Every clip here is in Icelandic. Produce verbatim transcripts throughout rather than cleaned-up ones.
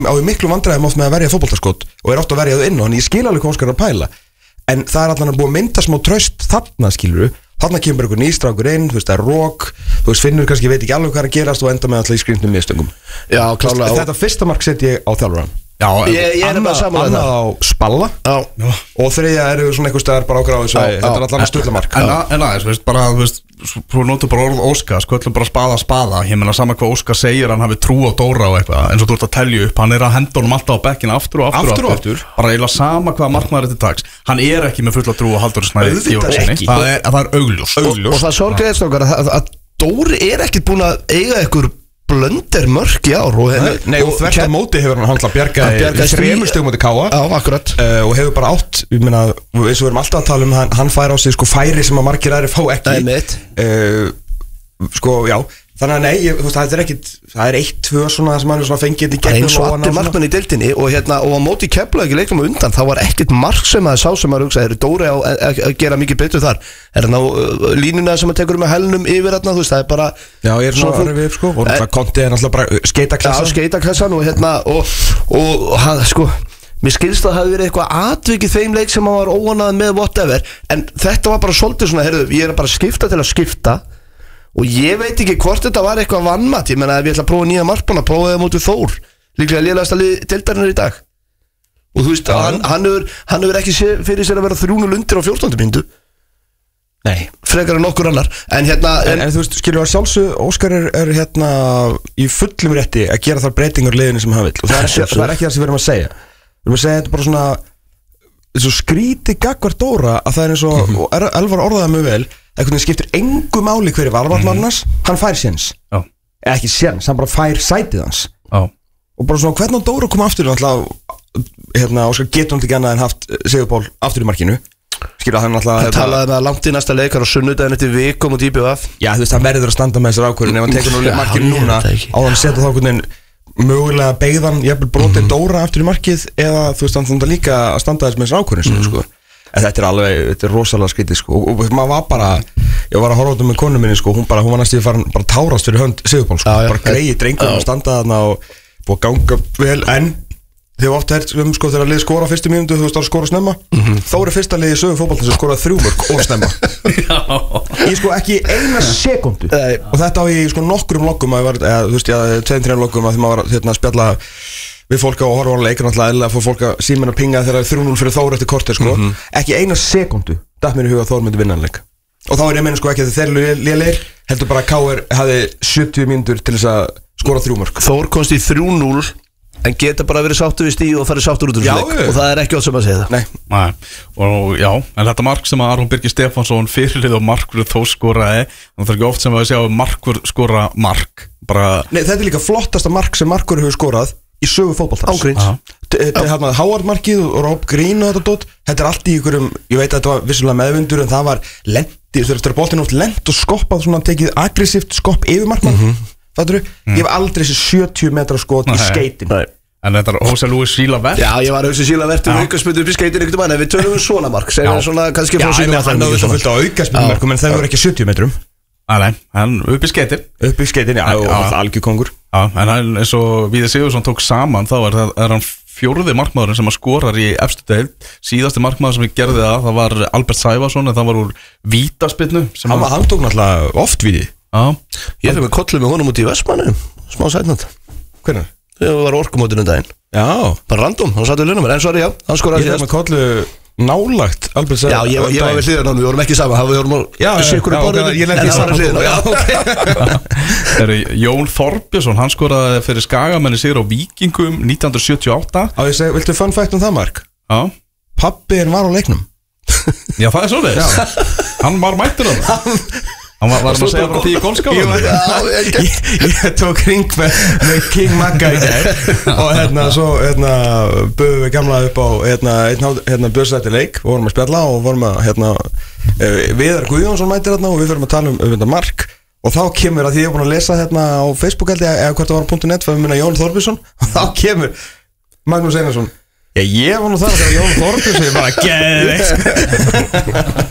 á í miklu vandræðum oft með að verja fótboltaskot og er oft að verja þau inn og þannig ég skil alveg hvað Óskar er að pæla en það er allan að búið að mynda smá traust þarna skilur þarna kemur einhver nýstrákur inn, þú veist það er rók þú veist Finnur kannski veit ekki alveg hvað er að gerast og enda með alltaf í skrýndum mistöngum Já, klálega Þetta fyrsta mark set ég á þjálfurann Já, Ég, ég er bara saman annað á Spalla Já. og þriðja eru svona einhver staðar bara ákveð á þessu þetta er allan að stutla mark En aðeins, veist, bara, þú veist Þú notur bara orð Óskar, sköllum bara spaða spaða Ég meina saman hvað Óskar segir, hann hafi trú á Dóra og eitthvað eins og þú ert að telja upp, hann er að henda honum alltaf á bekkina aftur og aftur, aftur, og aftur. Bara eiginlega sama hvað markmaður þetta dags Hann er ekki með fulla trú á Halldóri Snæri Það er, það er augljós Og, og það sorgir eins og okkar að, að Dóri er ekkit búin að eiga einhver blöndir mörk í ár og, Nei, nei, og þvert á móti hefur hann handla að bjarga í þremur stöðum móti Káa Já, akkurat uh, og hefur bara átt, ég meina, eins og við erum alltaf að tala um hann, hann fær á sig sko færi sem að margir aðri fá ekki Nei, mitt uh, Sko, já Þannig að nei, ég, þú veist, það er ekkit það er eitt, tvö svona sem hann er svona fengið í gegnum eins og allir markmenn í deildinni og hérna, og á móti Keflavík leiknum undan, þá var ekkert mark sem að sá sem að hugsa, er Dóri á að gera mikið betur þar, er hann á uh, línuna sem að tekur með hælnum yfir þarna, þú veist, það er bara Já, ég er svona að við, sko, og það konti er náttúrulega bara skeitaklassan Já, skeitaklassan og hérna, og, og, og hann, sko mér skilst að það hafi verið eitthvað atvikið þeim leik sem hann var óanað með whatever, en þetta var bara svolítið svona, heyrðu, ég er bara að skipta til að skipta og ég veit ekki hvort þetta var eitthvað vannmatt ég menna að við ætla að prófa nýja markmann að prófa það mútið Þór líklega lélegasta lið deildarinnar í dag og þú veist, hann, hann, hefur, hann hefur ekki sé, fyrir sér að vera þrjú núll undir á fjórtándu mínútu Nei frekar en nokkur annar en hérna En, en, en þú veist, skilur að sjálfsög Óskar er, er hérna í fullum rétti að gera þar breytingar liðinu sem hann vill og það er, það er ekki það sem við erum að segja Við erum að segja þetta bara svona svo skríti gagvar Dóra að það er eins og, mm -hmm. og Elvar orðaði mjög vel einhvern veginn skiptir engu máli hverju varvarnarnas mm -hmm. hann fær séns oh. ekki séns, hann bara fær sætið hans oh. og bara svona hvernig Dóra kom aftur alltaf, hérna, Óskar getur hann ekki annað en haft Sigurpól aftur í markinu skilja hann alltaf það talaði með að langt í næsta leikar og sunnudaginn eftir vikum og D B F já þú veist, hann verður að standa með þessar ákvörðin ef hann tekur nú markinu núna á hann setja þá einhvern veginn mögulega beigðan, ég hef brotið mm -hmm. Dóra aftur í markið eða þú veist hann þannig líka að standa þess með þessar ákvörðin mm -hmm. sko. En þetta er alveg, þetta er rosalega skrítið sko. og, og maður var bara, ég var að horfa út um með konu minni sko, hún bara, hún var næstu að fara bara tárast fyrir hönd Sigurpól sko, já, já. bara greiði drengur og standa þarna og búið að ganga vel, en þið var oft hægt um sko þegar liði skora á fyrstu mínútu, þú veist að skora snemma mm -hmm. þá er fyrsta liði í sögu fótbolta sem skoraði þrjú mörk og snemma í sko ekki eina sekundu og þetta á í sko nokkrum lokum að var, eða þú veist ég, tveim, þreim lokum að því maður var hérna að spjalla við fólk á horfa á leik náttúrulega eða fór fólk að síminn að pinga þegar þrjú núll fyrir Þór eftir korter sko mm -hmm. ekki eina sekundu datt mér í huga að Þór myndi vinna hann leik og þá er ég meina sko ekki að þeir eru lélegir heldur bara að K R hafði sjötíu mínútur til þess að skora þrjú mörk Þór komst í þrjú núll en geta bara verið sáttu við stíð og farið sáttur út úr já, leik og það er ekki ótt sem að segja það Nei. Nei. Og já, en þetta mark sem að Aron Birgir Stefánsson fyrirlið og markvörð Þór skoraði það er ekki oft sem að við sjá markvörð skora mark bara... Nei, þetta er líka flottasta mark sem markvörð hefur skorað í sögu fótboltans ágríns þetta er hérna Howard-markið og Rob Green og þetta dót þetta er allt í ykkurum, ég veit að þetta var vissulega meðvindur en það var lendi, þú veist það er boltinn oft lent og skoppað svona tekið aggressíft skopp yfir markmann mm -hmm. fattur þú? Mm. Ég hef aldrei þessi sjötíu metra skot í skeitin En þetta er Jose Luis Sílavert Já, ég var Jose Sílavert um aukaspyndu upp í skeitin ekkert um hann, en við tölum um svona mark segja svona kannski frá síðan Já, hann hafði þetta fullt á aukaspyndumarkum en það voru ekki sjötíu metrum Nei, hann upp í skeitin Upp í skeitin, já, og alltaf algjörkongur Já, en hann, eins og Víðir Sigurðsson tók saman þá er, það, er hann fjórði markmaðurinn sem að skorar í efstu deild síðasti markmaður sem gerði það það var Albert Sævarsson en það var úr vítaspyrnu Hann, hann tók náttúrulega oft við því Já, ég fyrir með kollu með honum út í Vestmannu smá sætnand Hvernig? Það var orkumótinu daginn Já Bara random, hann satt við lunum en sorry, já, hann skoraði síðast Ég fyrir með kollu nálagt Albert Sævarsson Já, ég, ég var við hlýðan hann, við vorum ekki saman við vorum á sikkur í borðinu ég lendi í saman Það er Jón Þorbjörnsson hann skoraði fyrir Skagamenni sigur á Víkingum nítján hundruð sjötíu og átta Á ég segi, viltu fun fact um það mark? Já Pabbin var á leiknum Já, það er svoleiðis Hann var mættur á það Hann var, var að segja frá því í gólskáðum Ég tók ring með, með King Magga í dag og hérna svo hérna böðum við gamla upp á hérna, hérna björsætti leik og vorum að spjalla og vorum að hérna Viðar Guðjónsson mætir hérna og við fyrir að tala um, um þetta mark og þá kemur að því ég er búin að lesa hérna á Facebook held ég eða hvort það var á .net fyrir minna Jón Þorbjörnsson og þá kemur Magnús Einarsson Já, ég var nú þar þegar Jón Þorbjörnsson ég bara geðveikt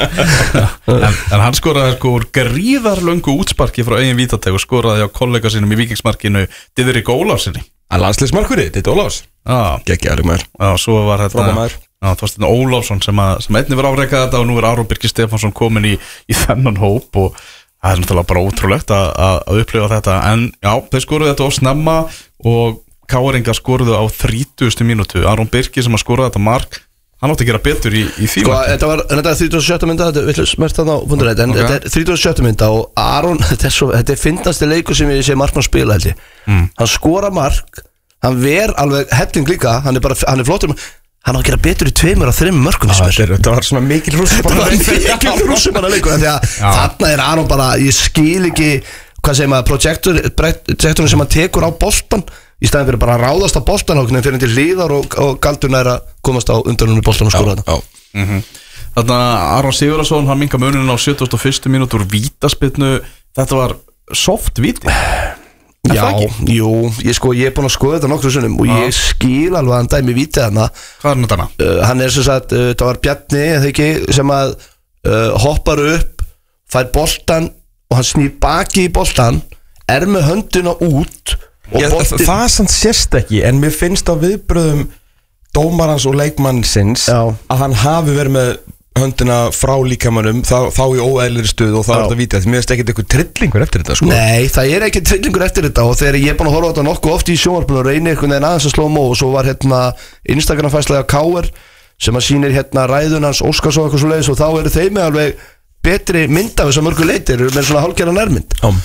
en, en hann skoraði sko úr gríðarlöngu útsparki frá eigin vítateg og skoraði á kollega sínum í Víkingsmarkinu Diðrik Ólafsinni Að landsliðsmarkuri, þetta er Ólafs Geggjaður maður Já, svo var þetta Frábær maður. Já, Þorsteinn Ólafsson sem, að, sem einnig var afreikað þetta og nú er Aron Birgir Stefánsson komin í, í þennan hóp og það er náttúrulega bara ótrúlegt að, að, að upplifa þetta en já, þeir skoruðu þetta of snemma og Káringar skoruðu á þrítugustu mínútu Aron Birgir sem að skoruðu þetta mark hann átti að gera betur í, í því sko, þetta var, þetta er þrítugasta og sjötta mynda þetta er smert þarna á fundur en okay. Þetta er þrítugasta og sjötta mynda og Aron, þetta er, svo, þetta er fyndnasti leikur sem ég sé markmann spila held ég mm. Hann skora mark, hann ver alveg helling líka, hann er bara, hann er flottur hann á að gera betur í tveimur og þreimur mörkum ah, þetta var svona mikil rússum þetta var mikil rússum bara leikur þarna er Aron bara, ég skil ekki hvað segir maður, projektorinn sem hann tekur á boltan í staðin fyrir bara að ráðast á boltan og fyrir til hlýðar og, og galdurna er að komast á undanunni boltan og skora þetta mm-hmm. Þarna Aron Sigurðarsson hann minka munin á sjötugasta og fyrstu mínútu úr vítaspyrnu, þetta var soft víti Já, jú, ég sko, ég er búin að skoða þetta nokkru sunnum og ég skil alveg að hann dæmi vítið hana Hvað er þetta hana? Uh, hann er sem sagt, uh, það var Bjarni, eða ekki, sem að uh, hoppar upp, fær boltan og hann snýr baki í boltan, er með höndina út og Já, boltin Það er sann sérst ekki, en mér finnst á viðbröðum dómarans og leikmannsins Já. Að hann hafi verið með höndina frá líkamannum þá, þá í óeðlir stuð og þá er þetta vítið mér finnst ekkert eitthvað trillingur eftir þetta sko. Nei, það er ekkert trillingur eftir þetta og þegar ég er búin að horfa á þetta nokkuð oft í sjónvarpinu og reynir einhvern veginn aðeins að slá mó og svo var hérna Instagram færslega K R sem að sýnir hérna ræðunans Óskars og eitthvað svo leiðis og þá eru þeim með alveg betri mynd af þess að mörgu leitir með svona hálfgerða nærmynd um.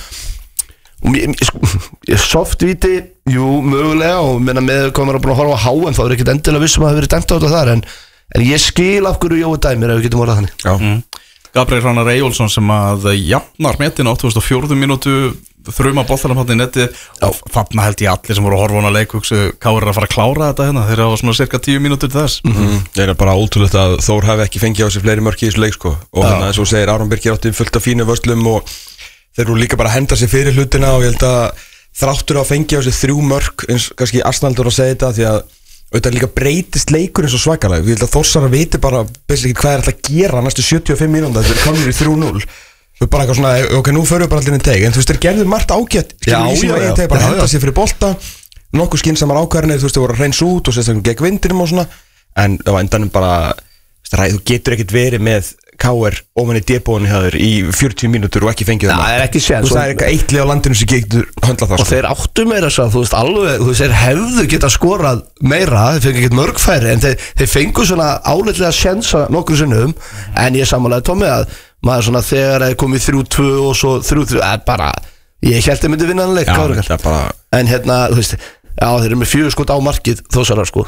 og ég, ég, soft víti, jú, mögulega og menna með komur að búin að horfa á H M þá er ekkert endilega vissum að það hefur verið dæmt á þetta þar en En ég skil af hverju Jói dæmir ef við getum orðað þannig mm. Gabriel Hrannar Eyjólfsson sem að jafnar metin á áttugasta og fjórðu mínútu þruma boltanum hann í netti og þarna held ég allir sem voru að horfa á hana leik hugsu Kári er að fara að klára þetta hérna þeir eru á svona cirka tíu mínútur til þess mm -hmm. Það er bara ótrúlegt að Þór hafi ekki fengið á sig fleiri mörk í þessu leik sko. og þannig að svo segir Aron Birgir átti fullt af fínu vörslum og þeir eru líka bara að henda sig fyrir hlutina og ég held að þráttur að fengið á sig þrjú mörk eins kannski Arnaldur að segja þetta því að auðvitað líka breytist leikurinn svo svakalega ég held að Þórsarar viti bara basically hvað er alltaf að gera næstu sjötíu og fimm mínútur þeir komur í þrjú núll þú bara eitthvað svona, ok, nú förum við bara allir inn í teg en þú veist, þeir gerðu margt ágætt já, já, já, teg, bara já, henda sér fyrir bolta nokkuð skynsamar ákvarðanir, þú veist, þeir voru að hreins út og sérstaklega gegn vindinum og svona en á endanum bara, þú getur ekkert verið með K R ofan í debóinu hjá þér í fjörutíu mínútur og ekki fengið það það er ekki séð þú veist, það er eitthvað eitt lið á landinu sem getur höndlað það og þeir áttu meira svo, þú veist, alveg þú veist, þeir hefðu geta skorað meira þeir fengi ekkert mörgfæri, en þeir, þeir fengu svona áleitlega sjensa nokkru sinnum en ég sammálaði Tommi að maður svona þegar það komið þrjú tvö og svo þrjú þrjú, það er bara ég held að myndi vinna hann leik, já, bara... en hérna, þú veist, já, þeir eru með fjögur skot á markið, Þórsarar sko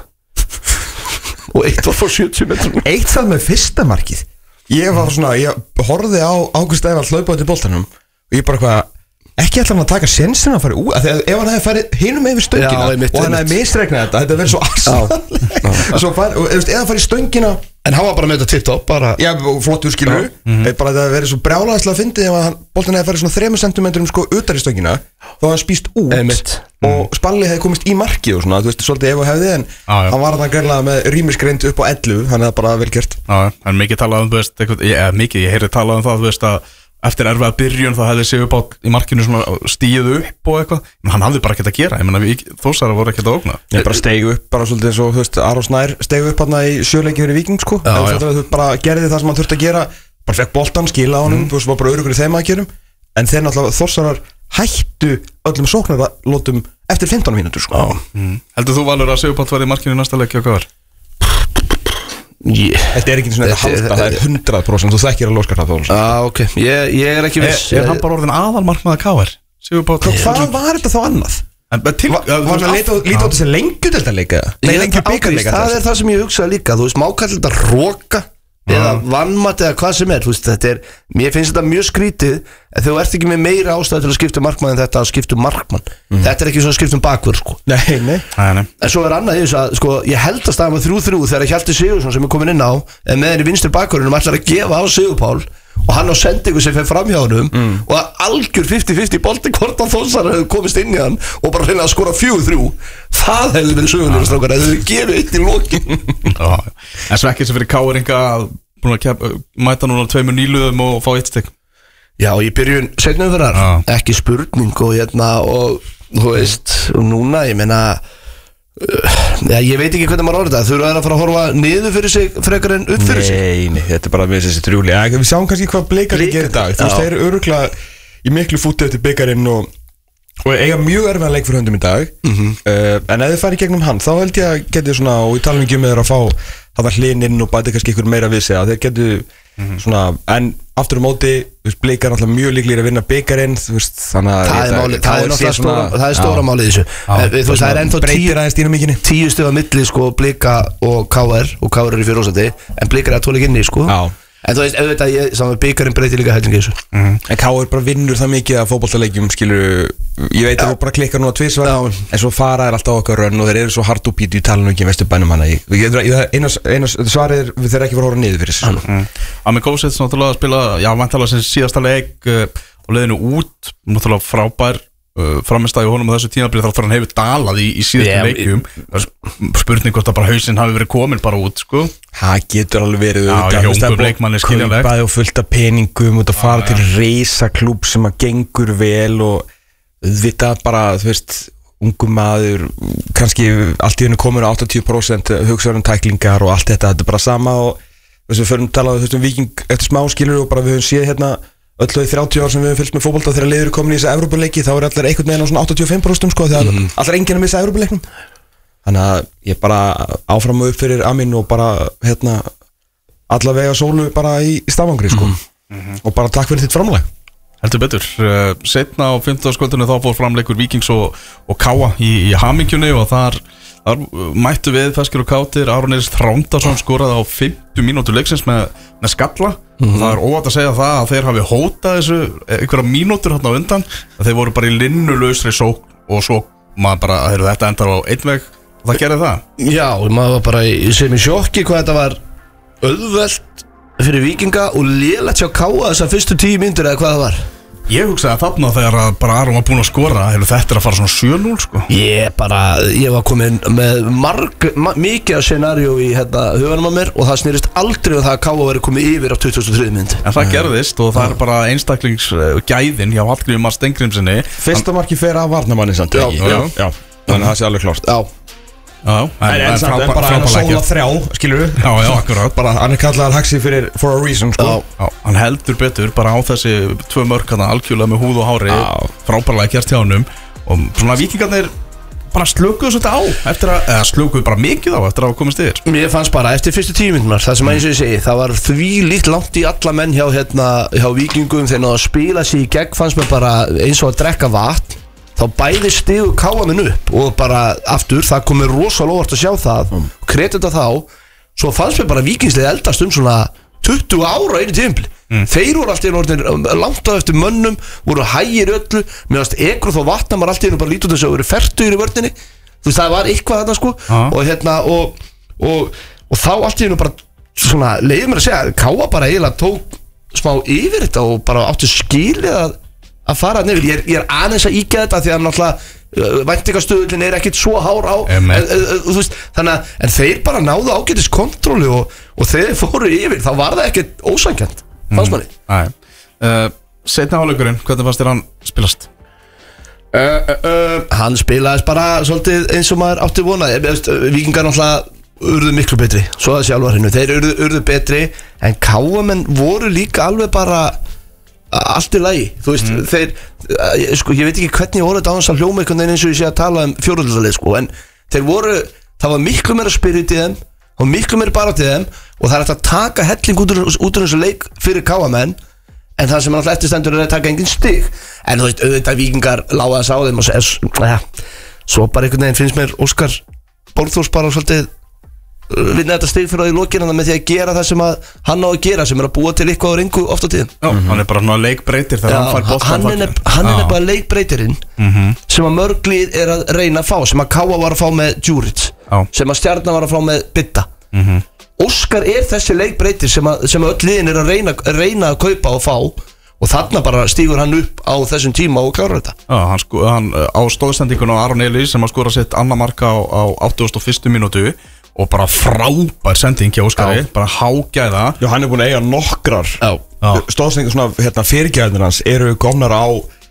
og eitt var frá sjötíu metrum eitt það með fyrsta markið ég var svona, ég horfði á Ágúst Ævar hlaupa út í boltanum og ég bara hvað, ekki ætla hann að taka sjensin að fara út, þegar ef hann hefði farið hinum yfir stöngina já, og hann hefði misregnað þetta þetta verið svo aðsannlega svo far, og eða farið stöngina en hann var bara með þetta tipp-topp bara já, flottur skilur mm -hmm. bara þetta verið svo brjálæðislega að fyndið ef boltan hefði farið svona þremur sentimetrum sko utar í stöngina þá hann spýst út Einmitt. og Spalli hefði komist í markið og svona, þú veist, svolítið ef og hefði en ah, hann var þannig greinlega með rýmisgreind upp á ellefu hann hefði bara vel gert Já, en mikið talað um, þú veist, eitthvað, ég, mikið, ég heyrði talað um það, þú veist, að eftir erfiða byrjun þá hefði Sigurbáll í markinu svona stíð upp og eitthvað en hann hafði bara ekkert að gera, ég menna Þórsarar voru ekkert að ógna Ég bara stegu upp, bara svolítið eins og, þú veist, Aron Snær stegu upp hann í sjöleiki fyrir Víking, sko já, já. Þú bara gerði það sem hann þurfti að gera bara fekk boltan, skila á honum, mm. þú veist, var bara örugur í þeim aðgerum en þeir náttúrulega Þórsarar hættu öllum sóknarlótum eftir fimmtán mínútur, sko mm. Heldur þú Valur að Sigurbáll var í markinu í næsta leiki og hvað var? Yeah. Þetta er ekki svona þetta halda, það er hundrað prósent þú þekkir að lóskar það þó ah, ok, ég, ég er ekki viss Er, er hann bara orðin aðalmarkmaður K R? Hvað var þetta þá annað? En, til, Va, var hann að líta á þessi lengjudeldarleika? Nei, lengjur byggarleika Það er það sem ég hugsaði líka, þú veist, má kalla þetta róka eða vannmatt eða hvað sem er veist, þetta er, mér finnst þetta mjög skrítið en þú ert ekki með meira ástæði til að skipta markmann en þetta að skipta markmann mm. þetta er ekki svona skipta um bakvörð sko. nei, nei. Nei, nei. En svo er annað þess að sko, ég held að staða með þrjú þrjú þegar Hjalti Sigursson sem er komin inn á en með henni vinstri bakvörðunum ætlar að gefa á Sigurpál og hann á sendingu sem fyrir fram hjá honum mm. og algjör fimmtíu fimmtíu bolti hvort á Þórsarar hefur komist inn í hann og bara reyna að skora fjögur þrjú það hefði verið sögulegur strákar eða þau gefið eitt í lokin En svekkið sem fyrir Káringa að mæta núna tveimur nýluðum og fá eitt stygg Já, í byrjun setnum fyrir þar ekki spurning og hérna og þú veist, og núna, ég meina uh, ja, ég veit ekki hvernig maður orður það, þurfa að fara að horfa niður fyrir sig frekar en upp fyrir sig. Nei, nei, þetta er bara með þessi trjúli. Ja, við sjáum kannski hvað Bleikar gerir í dag. Þú veist, þeir eru örugglega í miklu fúti eftir byggarinn og, og eiga mjög erfiðan leik fyrir höndum í dag. Mm-hmm. uh, en ef þið farið gegnum hann, þá held ég að getið svona, og ég tala mikið um þeir að fá það var hlininn og bæti kannski ykkur meira við sig að þeir getið mm-hmm. svona, en aftur á móti, þú veist, Bleikar er alltaf mjög líklegir að vinna byggarinn, þú veist, þannig að það er, máli, það er náttúrulega stóra, það er stóra málið þessu. Já, þú veist, það er ennþá breytir aðeins dýnamíkinni. tíu stig á milli, sko, Blika og K R og K R er í fjóraðsæti, en Bleikar er að tóla ekki inni, sko. Já. En þú veist, auðvitað, ég, saman byggarinn breytir líka hellingi þessu. Mm. En K R bara vinnur það mikið að fótboltaleikjum, skilur, ég veit að það bara klikkar núna tvisvar, en svo fara er alltaf okkar rönn og þeir eru svo hard og pítu í talinu ekki vestu bænum hana. Einu svarið er þeir er ekki voru að horfa niður fyrir þessu. Mm. Ami Gósets náttúrulega að spila, já, vantalega sem síðasta leik uh, og leiðinu út, náttúrulega frábær uh, framistæði og honum á þessu tímabili þar hann hefur dalað í, í síðastu yeah, leikjum. Spurning hvort að bara hausinn hafi verið komin bara út, sko. Það getur alveg verið kaupaði og fullt af peningum og fara til reisaklúb sem að gengur vel og vita bara, þú veist, ungum maður kannski allt í hennu komur á áttatíu prósent hugsaður um tæklingar og allt þetta, þetta er bara sama og þess að við förum talað um Víking eftir smá skilur og bara við höfum séð hérna öll þau þrjátíu ár sem við höfum fylgst með fótbolta þegar liður komin í þessa Evrópuleiki þá er allir einhvern veginn á svona áttatíu og fimm prósent sko þegar mm. allir enginn að missa Evrópuleiknum. Þannig að ég bara áfram og upp fyrir Amin og bara hérna allavega sólu bara í Stafangri sko mm-hmm. og bara takk fyrir þitt framlag. Heldur betur, uh, setna á fimmtudagskvöldinu þá fór framleikur Víkings og, og Káa í, í hamingjunni og þar, þar mættu við feskir og kátir, Aron Eiríks Þrándarsson skoraði á fimmtu mínútu leiksins með, með skalla mm-hmm. og það er óvægt að segja það að þeir hafi hótað þessu einhverja mínútur hérna á undan að þeir voru bara í linnulausri sókn og svo maður bara, heyrðu, þetta endar á einn veg og það gerði það. Já, maður var bara í sem í sjokki hvað þetta var auðvelt fyrir Víkinga og lélegt sjá Káa þessar fyrstu tíu mínútur eða hvað það var. Ég hugsaði að þarna þegar að bara Aron var búinn að skora hefur þetta er að fara svona sjö núll sko. Ég bara, ég var komin með marg, ma mikið af scenaríu í hérna huganum á mér og það snýrist aldrei um það að Káa verið komið yfir á tuttugustu og þriðju mínútu. En það gerðist og það er bara einstaklingsgæðin hjá Hallgrími Mar Steingrímssyni. Fyrsta marki fer af varnarmanni samt. Já, já, já. Þannig að það sé alveg klárt. Já. Já, en, en samt en bara að sóla þrjá, skilur við? Já, já, akkurat. Bara hann er kallaðar Haxi fyrir for a reason, sko. Já, já, hann heldur betur bara á þessi tvö mörk hann algjörlega með húð og hári, frábærlega kjært hjá honum og svona Víkingarnir bara slökuðu svolítið á eftir að, eða slökuðu bara mikið á eftir að komast yfir. Mér fannst bara eftir fyrstu tíu mínúturnar, það sem eins og ég segi, það var því líkt langt í alla menn hjá hérna hjá Víkingum þegar náðu að spila sig í gegn fannst mér bara eins og að drekka vatn. Þá bæði stigu Káa minn upp og bara aftur, það komið rosalega óvart að sjá það mm. og kredita þá svo fannst mér bara Víkingslið eldast um svona tuttugu ára einu tímpli mm. Þeir voru alltaf í orðin langt á eftir mönnum voru hægir öllu meðan Ekruð og Vatna var alltaf í bara lítið þess að voru fertugir í vörninni þú veist það var eitthvað þarna sko ah. og hérna og, og, og þá alltaf í bara svona leiði mér að segja Káa bara eiginlega tók smá yfir þetta og bara áttu skilið að að fara nefnir, ég er, ég er aðeins að íkja þetta því að náttúrulega uh, væntingastöðullin er ekkert svo hár á en, en, uh, veist, þannig að en þeir bara náðu ágætis kontróli og, og þeir fóru yfir, þá var það ekkert ósækjant, fannst manni mm. uh, Seinna hálfleikurinn, hvernig fannst þér hann spilast? Uh, uh, uh, hann spilaðist bara svolítið eins og maður átti vonað Víkingar náttúrulega urðu miklu betri svo að sjálfar hennu, þeir urðu, urðu betri en Káamenn voru líka alveg bara allt í lagi, þú veist, mm. þeir sko, ég veit ekki hvernig ég voru þetta á hans að hljóma einhvern veginn eins og ég sé að tala um fjórðalið sko, en þeir voru, það var miklu meira spirit í þeim, það var miklu meira bara til þeim og það er hægt að taka helling út úr, út úr þessu leik fyrir Káamenn en það sem er alltaf eftirstendur er að taka engin stig en þú veist, auðvitað Víkingar lága þess á þeim og er, ja, svo bara einhvern veginn finnst mér Óskar Borgþórs bara svolítið vinna þetta stig fyrir það í lokina með því að gera það sem að hann á að gera sem er að búa til eitthvað á ringu oft á tíðum Já, mm-hmm. hann er bara svona leikbreytir þegar Já, hann fær boltan hann er, hann er bara leikbreytirinn mm-hmm. sem að mörglið er að reyna að fá sem að Káa var að fá með Djuric sem að Stjarnan var að fá með Bitta mm-hmm. Óskar er þessi leikbreytir sem að, sem að öll liðin er að reyna, reyna að kaupa og fá og þarna bara stígur hann upp á þessum tíma og klárar þetta Já, hann, sko, hann á stóðsendingun á Aron Eiríks sem að skora sitt annar marka á, á áttugasta og fyrstu mínútu og bara frábær sending hjá Óskari, Já. bara hágæða Já, hann er búin að eiga nokkrar stóðsendingar svona hérna, fyrirgæðir hans eru komnar á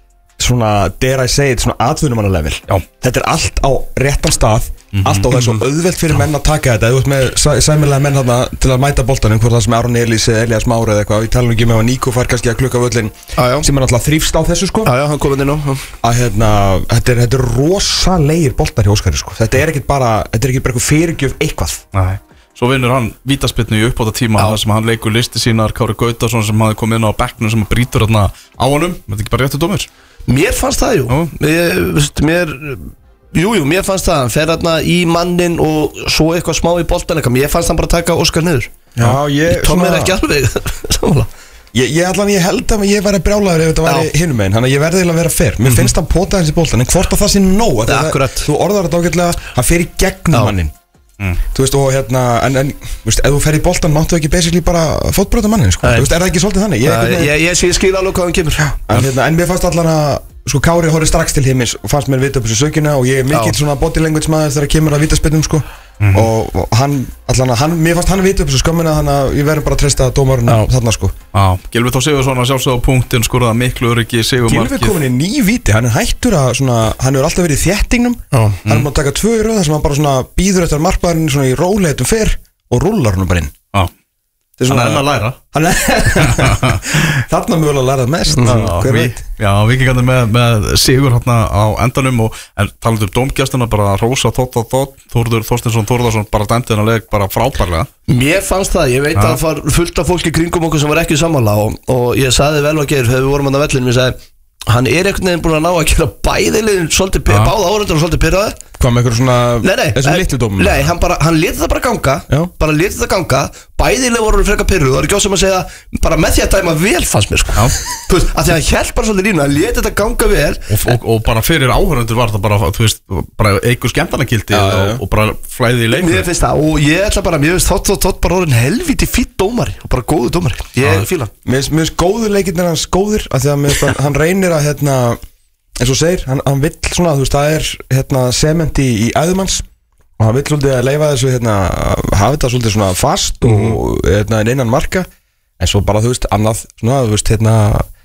svona, dare I say it, svona atvinnumanna-level. Þetta er allt á réttan stað, mm-hmm. allt á þessu mm-hmm. auðvelt fyrir menn að taka þetta. Þú veist með sæ, sæmilega menn þarna til að mæta boltanum, hvort það sem Aron Elís eða Elías Már eða eitthvað. Ég tala nú ekki með að Níko fær kannski að klukka völlin ah, sem er náttúrulega þrífst á þessu sko. Já, já, hann komið inn á. Að hérna, þetta er, þetta er rosalegir boltar hjá Óskari sko. Þetta er ekkert bara, þetta er ekki bara eitthvað fyrirgjöf eitthvað. Nei. Svo vinnur hann vítaspyrnu í uppbóta tíma þar sem hann leikur listi sínar Kári Gautason sem hafði komið inn á bekknum sem brýtur þarna á honum. Þetta er ekki bara réttu dómur? Mér fannst það, jú. Mér, veist, mér, jú, jú, mér fannst það. Hann fer þarna í mannin og svo eitthvað smá í boltan eitthvað. Mér fannst hann bara taka Óskar niður. Já, ég... Tom er ekki alveg samanlega. Ég, ég allan, ég held að ég væri brjálaður ef þetta væri hinum meginn, þannig að ég verði eiginlega að vera fair. Mér mm-hmm. finnst hann pota hans í boltan, en hvort að það sé nóg? Akkurat. Þú orðar þetta ágætlega, hann fer í gegnum mannin. Mm. Þú veist, og hérna, en, en veist, ef þú fer í boltan, máttu ekki basically bara fótbrjóta mannin, sko. Þú veist, er það ekki svolítið þannig? Ég, Æ, ég, ég, ég skil alveg hvað hann kemur. En, hérna, en mér fannst allan að, sko, Kári horfði strax til himins og fannst mér vita upp þessu sökina og ég er mikill svona body language maður þegar kemur að vítaspyrnum, sko. Mm-hmm. og, og hann, allan að, hann, mér fannst hann vita upp þessu skömmina, þannig að ég verður bara að treysta dómarinn þarna, sko. Já, Gylfi Þór Sigurðsson að sjálfsögða á punktinn, skoraði miklu öryggi sigurmarkið. Gylfi komin í ný víti, hann er hættur að svona, hann hefur alltaf verið í þéttingnum, mm. hann er búin að taka tvö í röð þar sem hann bara svona býður eftir markmaðurinn svona í róleitum fyrr og rúlar hann bara inn. Já. Hann er enn að læra. Hann er þarna mögulega að læra mest. Já, hver veit. Já, vikingandi með, með sigur hérna á endanum og en talandi um dómgæstina bara Rósa Tótt og Tótt, Þórður Þorsteinsson Þórðarsson bara dæmdi þennan leik bara frábærlega. Mér fannst það, ég veit ja. að það var fullt af fólki kringum okkur sem var ekki sammála og, og ég sagði vel að Geir þegar við vorum á vellinum, ég sagði hann er einhvern veginn búin að ná að gera bæðilegin svolítið, ja. báða áhundur og svolítið pyrraði. Hvað með eitthvað svona, nei, nei, þessum litlu dómum? Nei, hann bara, hann leti það bara ganga, Já. bara leti það ganga, bæðileg voru frekar pyrruð, það er ekki á sem að segja, bara með því að dæma vel fannst mér, sko. Þú veist, að því að hann hélt bara svolítið línu, hann leti þetta ganga vel. Og, og, og bara fyrir áhörundur var það bara, þú veist, bara eigur skemmtarnagildi og, og bara flæði í leiknum. Mér finnst það, og ég ætla bara, mér finnst þótt, þótt, þótt bara orðin helviti fýtt dómari, og bara góðu dómari, ég fíla. Mér finnst góður leikirnir hans góðir, af því að mér finnst hann reynir að, hérna, eins og segir, hann, hann vill svona, þú veist, það er hérna, sement í, í æðumanns og hann vill svolítið að leifa þessu hérna, hafa þetta svolítið svona fast og mm-hmm. hérna, innan marka en svo bara, þú veist, annað svona, þú veist, hérna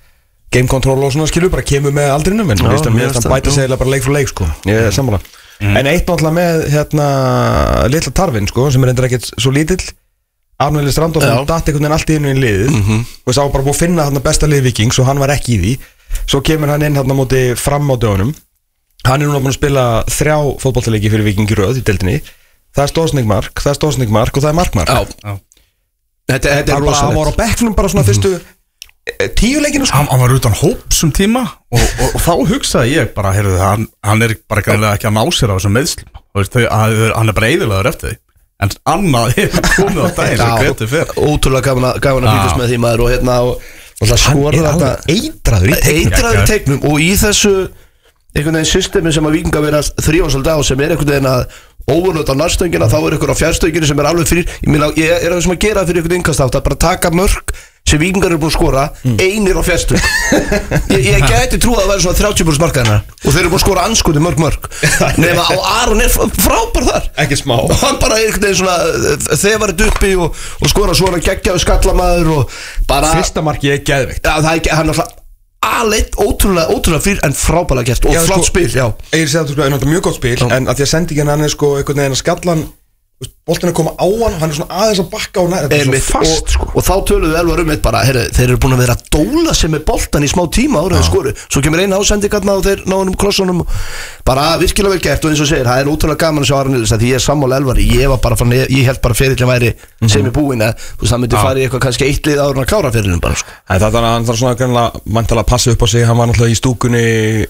game control og svona skilur bara kemur með aldrinum en þú veist, mér finnst hann bæta segla bara leik fyrir leik, sko ég er sammála. Mm. En eitt náttúrulega með hérna, litla tarfin, sko, sem er endur ekkert svo lítill Arnóli Strandófsson datt einhvern veginn allt í innu í liðið mm-hmm. og sá bara búið að finna þarna besta lið Víkings og hann var ekki í því. Svo kemur hann inn hérna á móti fram á dögunum. Hann er núna búin að spila þrjá fótboltaleiki fyrir Víking í röð í deildinni. Það er stóðsningmark, það er stóðsningmark og það er markmark. Já, já. Þetta, þetta er rosalegt. Hann var á bekknum bara svona fyrstu mm-hmm. tíu leikinu sko. Hann, hann var utan hópsum tíma og, og, og þá hugsaði ég bara, heyrðu það, hann, hann er bara greinlega ekki að ná sér á þessum meðslum. Hann er bara eyðilegaður eftir því. En annað hefur komið á daginn sem hvetur fyrr. Ótrúlega gaman að, gaman að fylgjast með því maður og hérna og, og það skorar þetta eitraður í teiknum. Eitraður í teiknum og í þessu einhvern veginn systemi sem að Víkingar vera þrýfa svolítið á sem er einhvern veginn að óvunut á nærstöngina, þá er ykkur á fjárstönginu sem er alveg fyrir, ég meina, ég er það sem að gera fyrir ykkur innkast átt, að bara taka mörk sem Víkingar eru búin að skora, mm. einir á fjárstöng ég, ég gæti trúið að það væri svona þrjátíu prósent markaðina og þeir eru búin að skora anskoti mörg mörg nema á Aron er frábær þar ekki smá og hann bara einhvern veginn svona þegar þetta uppi og, og skora svona geggjaðu skallamaður og bara fyrsta marki er geðveikt ja, það er hann alltaf aðleitt ótrúlega, ótrúlega fyrir en frábælega gert og já, flott sko, spil, já ég er að segja þetta mjög gott spil já. En að því að sendingin hann er sko einhvern veginn að skallan boltin er að koma á hann og hann er svona aðeins að bakka og næra þetta er svo fast og, sko og þá töluðu Elvar um eitt bara heru, þeir eru búin að vera að dóla sem er boltan í smá tíma áraðu skoru svo kemur eina ásendingarna og þeir ná hann um krossunum bara virkilega vel gert og eins og segir það er ótrúlega gaman að sjá Aron Elís því ég er sammála Elvar ég var bara fann, ég held bara ferillin væri mm-hmm. sem er búin að þú veist það myndi fara í eitthvað kannski eitt lið áður en að klára ferillin bara sko. Það er þannig að hann þarf svona greinlega mæntalega að passa upp á sig hann var náttúrulega í stúkunni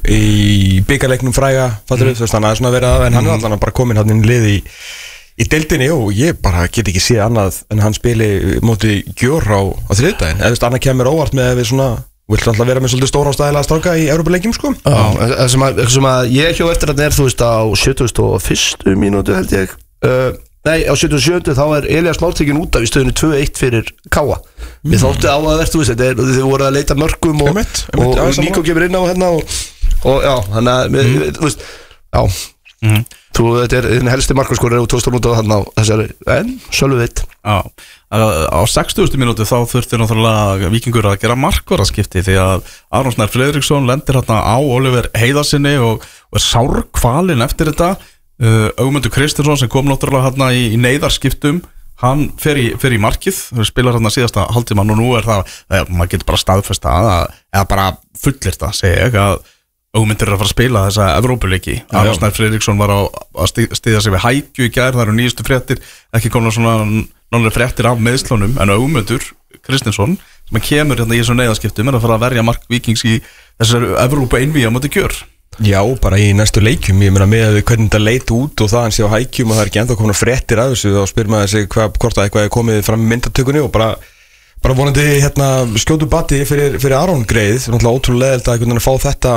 í bikarleiknum fræga fattur þú veist þannig að það er svona verið en hann er alltaf bara komin hann inn lið í í deildinni og ég bara get ekki séð annað en hann spili móti Gjör á, á þriðdægin eða þú veist annað kemur óvart með við svona vilt alltaf vera með svolítið stóra ástæðilega stráka í Evrópuleikjum sko Já, það sem að, sem að ég hjá eftir að er þú veist á sjötugasta og fyrstu mínútu held ég uh, nei á sjötugasta og sjöundu þá er Elías Már tekinn út af í stöðunni tvö eitt fyrir Káa mm. við þóttu á að verða þú veist þeir, þeir voru að leita mörgum og, emitt, emitt, og, og Níko kemur inn á hérna og, og já, hann að mm. þú veist, já mm. þú, þetta er þinn helsti markaskorur og tóstur út á hann á þessari, en Sölvi veit Já, á sextugustu mínútu þá þurfti náttúrulega Víkingur að gera markvaraskipti því að Aron Snær Friðriksson lendir hérna á Oliver Heiðarsinni og, og er sárkvalinn eftir þetta. uh, Ögmundur Kristinsson sem kom náttúrulega hérna í, í neyðarskiptum, hann fer í, fer í markið, spilar hérna síðasta hálftíman og nú er það, eða, maður getur bara staðfesta að, eða bara fullir það, segja ég, að Ögmundur er að fara að spila þessa Evrópuleiki. Aron Snær Friðriksson var á að stiðja sig við Hækju í gær, það eru nýjustu fréttir, ekki komna svona nálega fréttir af meðslunum, en Ögmundur Kristinsson sem kemur hérna í þessum neyðarskiptum er að fara að verja mark Víkings í þessari Evrópu einvíi á móti Gjör. Já, bara í næstu leikjum, ég meina með hvernig þetta leit út og það hann sé á Hækjum og það er ekki ennþá komin fréttir af þessu, þá spyr maður sig hvað, hvort að eitthvað er komið fram í myndatökunni og bara bara vonandi hérna skjótu bati fyrir, fyrir Aron greið, náttúrulega ótrúlega leðilt að einhvern veginn að fá þetta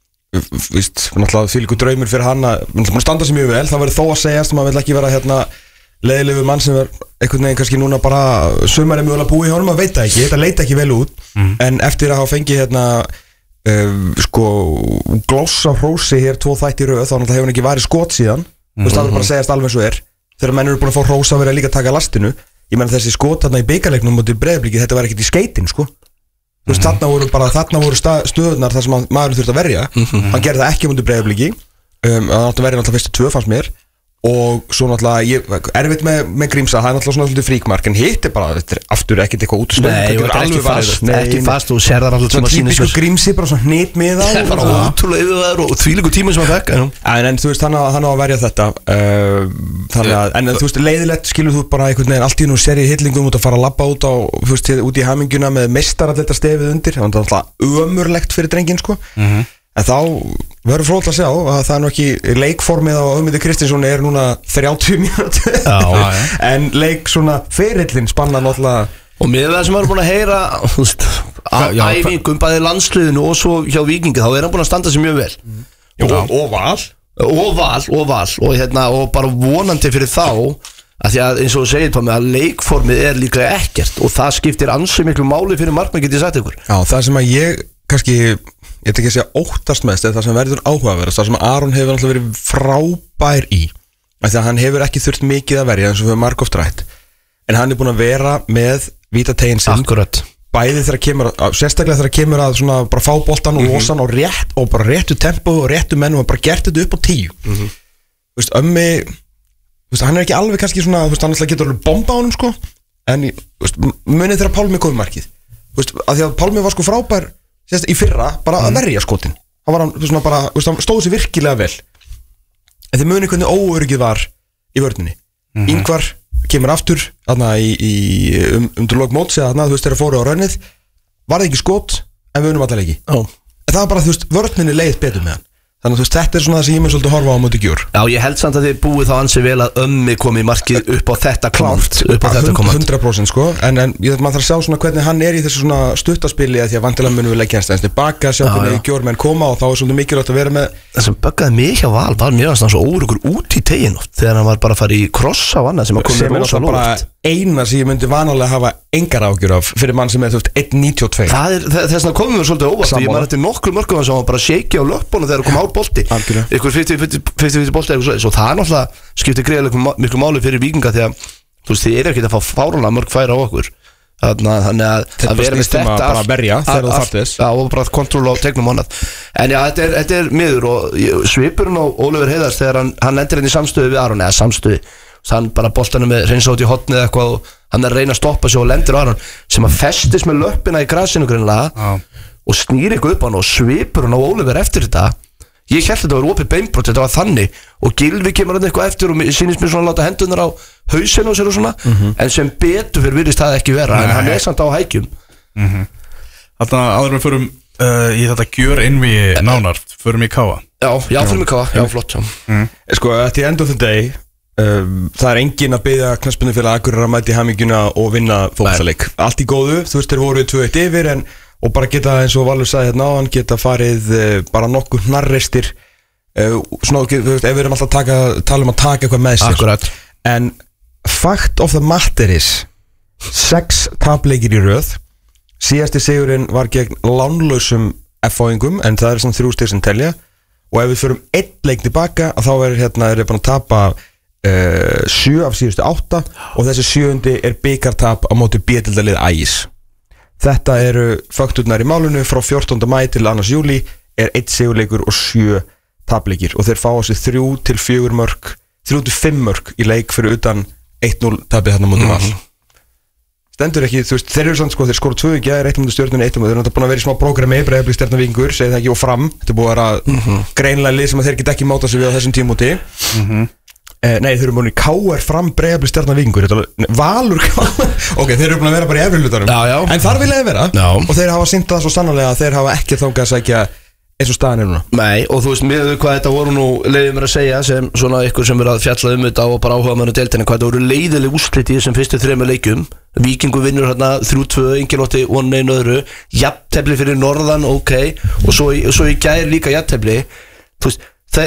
víst, náttúrulega því líku draumur fyrir hann að standa sér mjög vel, það verður þó að segjast maður vil ekki vera hérna leiðilegu mann sem er einhvern veginn kannski núna bara sumari mjög alveg búið í honum, maður veit það ekki, þetta leita ekki vel út mm. en eftir að hafa fengið hérna uh, sko glossa hrósi hér tvo þætti í röð, þá náttúrulega hefur hann ekki varið skot síðan mm. þú veist, það verður bara að segjast alveg svo er þegar menn eru búin að fá hrósa að vera líka að taka lastinu, ég menn þessi skot þarna í bikarleiknum mútið Breiðabliki, þetta var ekkert í skeitin sko. Þú veist, þarna voru bara, þarna voru stöðunar þar sem maður þurfti að verja mm-hmm. hann gerði það ekki mútið Breiðabliki um, hann átti að verja náttúrulega fyrstu tvö fannst mér og svo náttúrulega, ég, erfitt með, með Grímsa, það er náttúrulega svona svolítið fríkmark en hitt er bara, þetta er aftur ekkert eitthvað út Nei, þetta er ekki fast, nei, ekki fast og sér það alltaf svona típisku Grímsi, bara svona hnit með það bara ótrúlega yfirvæður og þvílíku tíma sem hann fekk en, en þú veist, hann á, hann á að verja þetta uh, þannig að, en þú veist, leiðilegt skilur þú bara einhvern veginn allt í nú seri hillingum út að fara að labba út á, þú veist, út í haminguna með meistarallita stefið undir, það var alltaf ömurlegt fyrir drenginn, sko mm-hmm. En þá verður fróðilegt að sjá að það er nú ekki leikformið á Ögmundur Kristinsson er núna þrjátíu mínútur en leik svona ferillin spanna náttúrulega og með það sem maður er búin að heyra á æfingum bæði landsliðinu og svo hjá Víkingi þá er hann búin að standa sig mjög vel mm. og, og val og val og val og, hérna, og bara vonandi fyrir þá að því að eins og þú segir Tómi að leikformið er líklega ekkert og það skiptir ansi miklu máli fyrir markmenn get ég sagt ykkur Já það sem að ég kannski ég ætla ekki að segja óttast mest eða það sem verður áhugaverðast það sem Aron hefur alltaf verið frábær í af því að hann hefur ekki þurft mikið að verja eins og við höfum margóft rætt en hann er búin að vera með vítategin sinn Akkurat bæði þegar kemur að, sérstaklega þegar kemur að svona bara fá boltan og losa hann mm-hmm. og rétt og bara réttu tempo og réttu menn og bara gert þetta upp á tíu mm-hmm. Þú veist, ömmi þú veist, hann er ekki alveg kannski svona þú veist, hann alltaf getur alveg bomba á honum sko en þú veist, munið þegar Pálmi kom í markið þú veist, af því að Pálmi var sko frábær sérst, í fyrra, bara mm. að verja skotin hann var hann, svona bara, veist, hann stóð sér virkilega vel en þið munið hvernig óöryggið var í vörninni mm-hmm. Ingvar kemur aftur þarna í, í um, um til lok móts eða þarna, þú veist, þegar fóru á rönnið var það ekki skot, en við unum alltaf ekki oh. en það var bara, þú veist, vörninni leið betur með hann þannig að þú veist, þetta er svona það sem ég mun svolítið horfa á móti Gjör Já, ég held samt að þið búið þá ansi vel að ömmi komi í markið upp á þetta klárt upp á þetta komand hundra prósent sko, en, en ég maður þarf að sjá svona hvernig hann er í þessu svona stuttaspili að því að vantilega munum við leggja hans tilbaka, sjá já, hvernig Gjör menn koma og þá er svolítið mikilvægt að vera með Það sem böggaði mig hjá Val var mér að svo órugur út í tegin oft þegar hann var bara að fara í kross á annað sem að komið rosa lóft eina sem ég myndi vanalega hafa engar ágjur af fyrir mann sem er þú veist eitt níutíu og tvö Það er þess vegna komum við svolítið óvart ég maður eftir nokkru mörgum sem var bara shaky á löpunum þegar kom ár bolti ykkur fyrstu bolti og það er náttúrulega skiptir greiðlega miklu máli fyrir Víkinga því að þú veist þið er ekki að fá fáránlega mörg færi á okkur þannig að að vera með þetta bara að verja þegar þú þarft þess og bara að kontróla á tegnum honað en já þetta er miður og svipurinn á Oliver Heiðars þegar hann endur inn í samstöðu við Aron eða samstöðu hann bara boltanum með reynsa út í hotni eða eitthvað og hann er að reyna að stoppa sig og lendir á Aron sem að festist með löppina í grasinu greinlega ah. og snýr eitthvað upp á hann og svipur hann á Oliver eftir þetta ég held að þetta var opið beinbrot, þetta var þannig og Gylfi kemur hann eitthvað eftir og sýnist mér svona að láta hendunar á hausinu og sér og svona mm-hmm. en sem betur fyrir virðist það ekki vera Nei. En hann er samt á hækjum mm-hmm. Þannig að áður við förum uh, í þetta gjör innvíi nánar förum í Káa Já, já, förum í Káa, já, flott mm. Sko, at the end of the day Um, það er engin að biðja knattspyrnufélag Akureyrar að mæta í hamingjuna og vinna fótboltaleik allt í góðu, þú veist þeir voru tvö eitt yfir en, og bara geta eins og Valur sagði hérna á hann geta farið uh, bara nokkuð hnarreistir uh, svona, þú veist, ef við erum alltaf að taka, tala um að taka eitthvað með sér Akkurat. En fact of the matter is sex tapleikir í röð síðasti sigurinn var gegn lánlausum F-fáingum en það er svona þrjú stig sem telja og ef við förum einn leik tilbaka þá er hérna, er bara að tapa uh, sjö af síðustu átta og þessi sjöundi er bikartap á móti B-deildalið Ægis. Þetta eru fakturnar í málunu frá fjórtánda maí til annars júlí er einn sigurleikur og sjö tapleikir og þeir fá á sig þrjú til fjögur mörk þrjú til fimm mörk í leik fyrir utan eitt núll tapið þarna móti Val. Stendur ekki, þú veist, þeir eru svona sko, þeir skoru tvö í gær, eitt mútið stjórnunni, eitt mútið, þeir eru náttúrulega búin að vera í smá prógrami, Breiðablik, Stjarnan-Víkingur, segið það ekki og Fram, þetta er búin að vera mm -hmm. greinlega lið sem að þeir geta ekki máta sig við á þessum tímúti. Mm -hmm. eh, nei, þeir eru búin í K R, Fram, Breiðablik, Stjarnan-Víkingur, Valur, ok, þeir eru búin að vera bara í efri hlutanum, en þar vilja þeir vera já. Og þeir hafa sýnt það svo sannarlega að þeir hafa ekki þangað að sækja eins og staðan er núna. Nei, og þú veist, með hvað þetta voru nú leiðið mér að segja sem svona ykkur sem verið að fjalla um þetta og bara áhuga mann á deildinni, hvað þetta voru leiðileg úrslit í þessum fyrstu þremur leikjum. Víkingur vinnur hérna þrjú tvö, Engilótti one einu öðru, jafntefli fyrir norðan, ok, og svo, svo í gær líka jafntefli. Þú veist,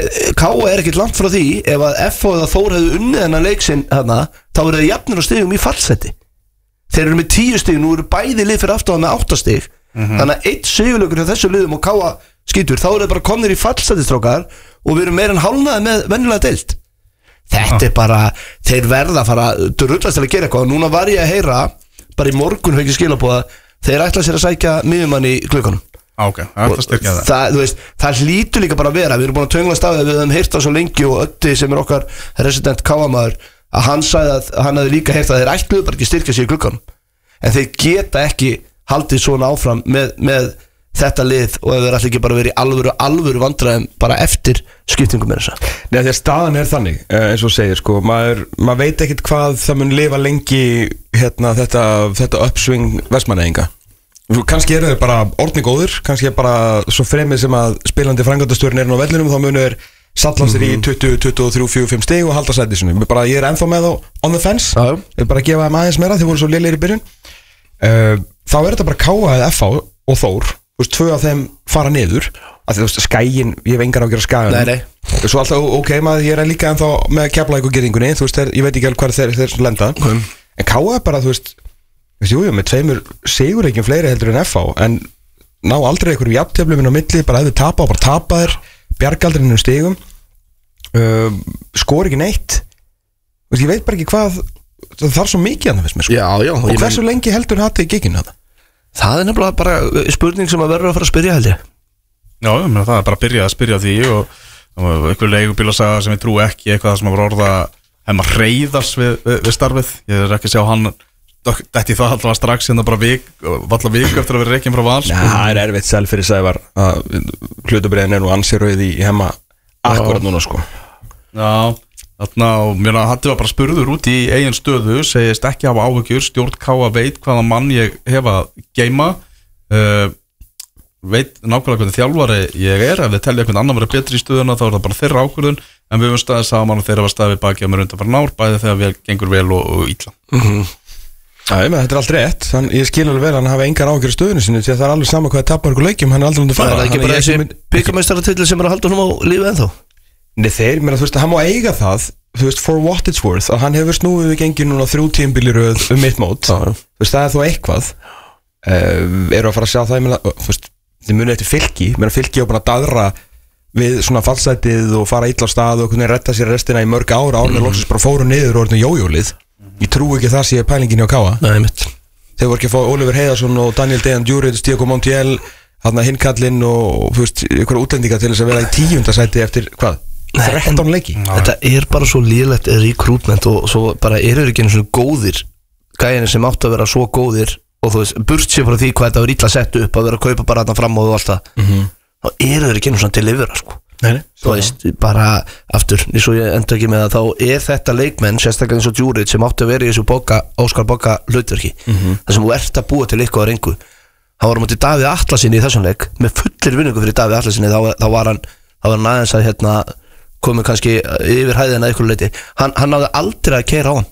K A er ekkert langt frá því ef að F O eða Þór hefðu unnið hennar leiksinn hérna, þá verður það jafnir á stigum í fallseti. Þeir eru með tíu stig, nú eru bæði lið fyrir aftan með átta stig, mm-hmm. þannig að eitt sigurleikur hjá þessu liðum og K A skýtur, þá eru það bara komnir í fallsetistrákar og við erum meira en hálnaði með venjulega deild. Þetta ah. er bara, þeir verða að fara drullast til að gera eitthvað og núna var ég að heyra bara í morgun höfði skilabóða þeir ætla sér að sækja miðjumann í klukkanum. Ok, það er að styrkja það. Það, þú veist, það hlýtur líka bara að vera, við erum búin að töngla stafið, við höfum heyrt það svo lengi og Ötti sem er okkar resident K-maður að hann sagði að hann hefði líka heyrt að þeir ætluðu bara ekki styrkja sér í klukkanum en þeir geta ekki haldið svona áfram með, með þetta lið og þeir ætla ekki bara verið í alvöru alvöru vandræðum bara eftir skiptingum með þessa. Nei, því að staðan er þannig eins og segir, sko, maður, maður veit ekkit hvað það mun lifa lengi hérna þetta, þetta uppsving Vestmannaeyinga. Kannski eru þeir bara orðni góður, kannski er bara svo fremið sem að spilandi framkvæmdastjórinn er á vellinum og þá munur þeir sallastir mm -hmm. í tuttugu, tuttugu og þrjú, fjögur, fimm stig og halda sæti svona. Bara ég er ennþá með þá on the fence, ég vil bara gefa þeim aðeins meira, þeir voru svo lélegir í byrjun. Uh, þá er þetta bara K A eða F A og Þór. Þú veist, tvö af þeim fara niður að þú veist, Skæin, ég hef engar á að gera Skæin. Nei, nei. Svo alltaf, ok, maður, ég er líka ennþá með Keflavík og Girðingunni, þú veist, þeir, ég veit ekki alveg hvað þeir, þeir lenda mm. en K A er bara, þú veist, jú, jú, með tveimur sigurleikjum fleiri heldur en F A en ná aldrei einhverjum jafnteflum inn á milli, bara ef þið tapa og bara tapa þér bjargaldrið innum stigum uh, skor ekki neitt veist, ég veit bara ekki hvað það þarf svo mikið að það finnst mér sko. Já, já, og hversu men... lengi heldur hattu í giginu það? Það er nefnilega bara spurning sem að verður að fara að spyrja held ég. Já, ég meina það er bara að byrja að spyrja því og, og einhver leigubílasaga sem ég trú ekki eitthvað sem að vera orða hefði maður reyðast við, við, við starfið, ég er ekki að sjá hann þetta í það alltaf strax hérna bara vik valla viku eftir að vera reikinn frá Val sko. Já, það er erfitt selv fyrir Sævar að hlutabreiðin er nú ansi rauð í hemma akkurat núna sko. Já, þarna og mér að hattu var bara spurður út í eigin stöðu segist ekki hafa áhyggjur, stjórn K A veit hvaða mann ég hef að geima uh, veit nákvæmlega hvernig þjálfari ég er ef þið telja einhvern annan verið betri í stöðuna þá er það bara þeirra ákvörðun en við höfum staðið saman og þeirra var staðið baki að mér undan bara nár bæði þegar við gengur vel og, og illa mm-hmm. Já, ég með þetta er allt rétt þann, ég skil alveg vel að hann hafa engar áhyggjur í stöðunni sinni því að það er alveg sama hvað það tapar ykkur leikjum hann er aldrei undir fara Það er ekki bara þessi byggameistaratitli sem er að halda honum á lífi ennþá Nei þeir, mér að þú veist að hann má eiga það þú veist, for what it's worth að hann hefur snúið við gengið núna þrjú tímabili röð um mitt mót þú veist, það er þó eitthvað uh, eru að fara að sjá það ég meina, þú veist, þið munið eftir fylki mér að fylki á bara að daðra við svona fallsætið og fara illa á stað og hvernig retta sér restina í mörg ára ára loksins bara fóru niður og orðinu jójólið ég trú ekki það sé pælingin hjá K A Nei, mitt þeir voru ekki að fá Oliver Heiðarsson og Daniel Dejan Djuric, Diego Montiel hann að hinnkallinn og þú veist ykkur útlendinga til þess að vera í tíunda sæti eftir hvað, þrettán leiki Þetta er bara svo lélegt recruitment og svo bara eru ekki einu svona góðir gæðinni sem átt að vera svo góðir og þú veist, burt sér frá því hvað þetta var illa sett upp að vera að kaupa bara þarna fram og allt það mm-hmm. þá eru þeir ekki einu svona til yfir sko. Nei, þú veist, bara aftur eins og ég enda ekki með það þá er þetta leikmenn sérstaklega eins og Djuric sem átti að vera í þessu boka, Óskar Boka hlutverki mm-hmm. þar sem þú ert að búa til eitthvað að rengu hann var á móti Davíð Atlasinni í þessum leik með fullir vinningu fyrir Davíð Atlasinni þá, þá var hann, þá var hann aðeins að hérna, komið kannski yfir hæðina eitthvað leiti hann, hann náði aldrei að keyra á hann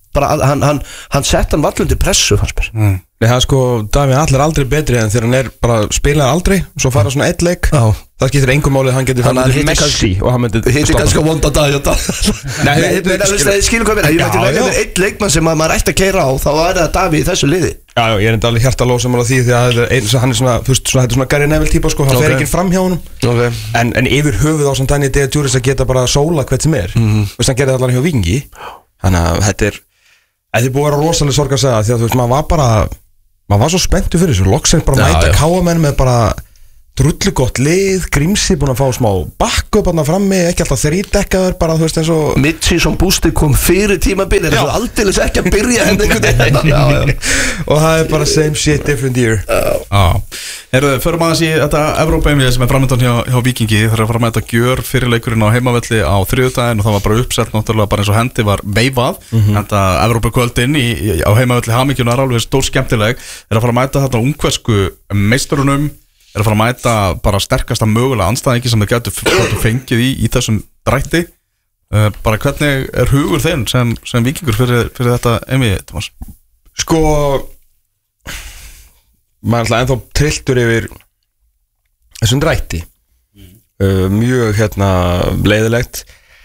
bara, hann, hann, hann sett hann vall undir pressu fannst mér mm. Nei, það er sko, Davíð allir aldrei betri en þegar hann er bara spilaði aldrei svo fara svona eitt leik Já. það skiptir engum máli, hann getur Þannig að fyrir hitti Messi kannski- og hann myndi hitti kannski á vonda dag þetta Nei, Nei, hittir- nei, nei, nei, skilur hvað mér Ég Já, mætti velja já. mér einn leikmann sem að maður ætti að keira á þá er það Davíð í þessu liði Já, já, ég er enda alveg hjartalóð sem alveg því því að þetta er ein, hann er svona, þú veist, svona, þetta er svona Gary Neville típa sko, hann Ok. fer ekki fram hjá honum okay. en, en yfir höfuð á samt Danny Djuricz að geta bara sóla hvert sem er mm -hmm. hann gerði allan hjá Víkingi þannig að þetta er þetta er búið að vera rosalega sorg að segja því að þú veist, maður var bara maður var svo spenntu fyrir þessu, loksinn bara Já, mæta já. káamenn með bara drullu gott lið, Grímsi búin að fá smá bakku upp hann frammi, ekki alltaf þrídekkaður bara þú veist eins og Mid-season boostið kom fyrir tímabilið Já. þessu aldeilis ekki að byrja henni einhvern veginn Já, já. og það er bara same shit, different year Já, herruðu, förum aðeins í þetta Evrópa-einvíð sem er framöndan hjá, hjá Víkingi Það er að fara að mæta gjör fyrirleikurinn á heimavelli á þriðjudaginn og það var bara uppsett náttúrulega bara eins og hendi var veifað mm -hmm. Þetta Evrópa-kvöldin í, í, á heimavelli Hamingjunar er alveg stór skemmtileg Er að fara að mæta þetta ungversku meisturunum Er að fara að mæta bara sterkasta mögulega anstæðingi sem þau getur fengið í, í þessum drætti uh, Bara hvernig er hugur þeim sem, sem Víkingur fyrir, fyrir þetta einvíð, Thomas? Sko maður er alltaf ennþá trilltur yfir þessum drætti mm. uh, mjög hérna leiðilegt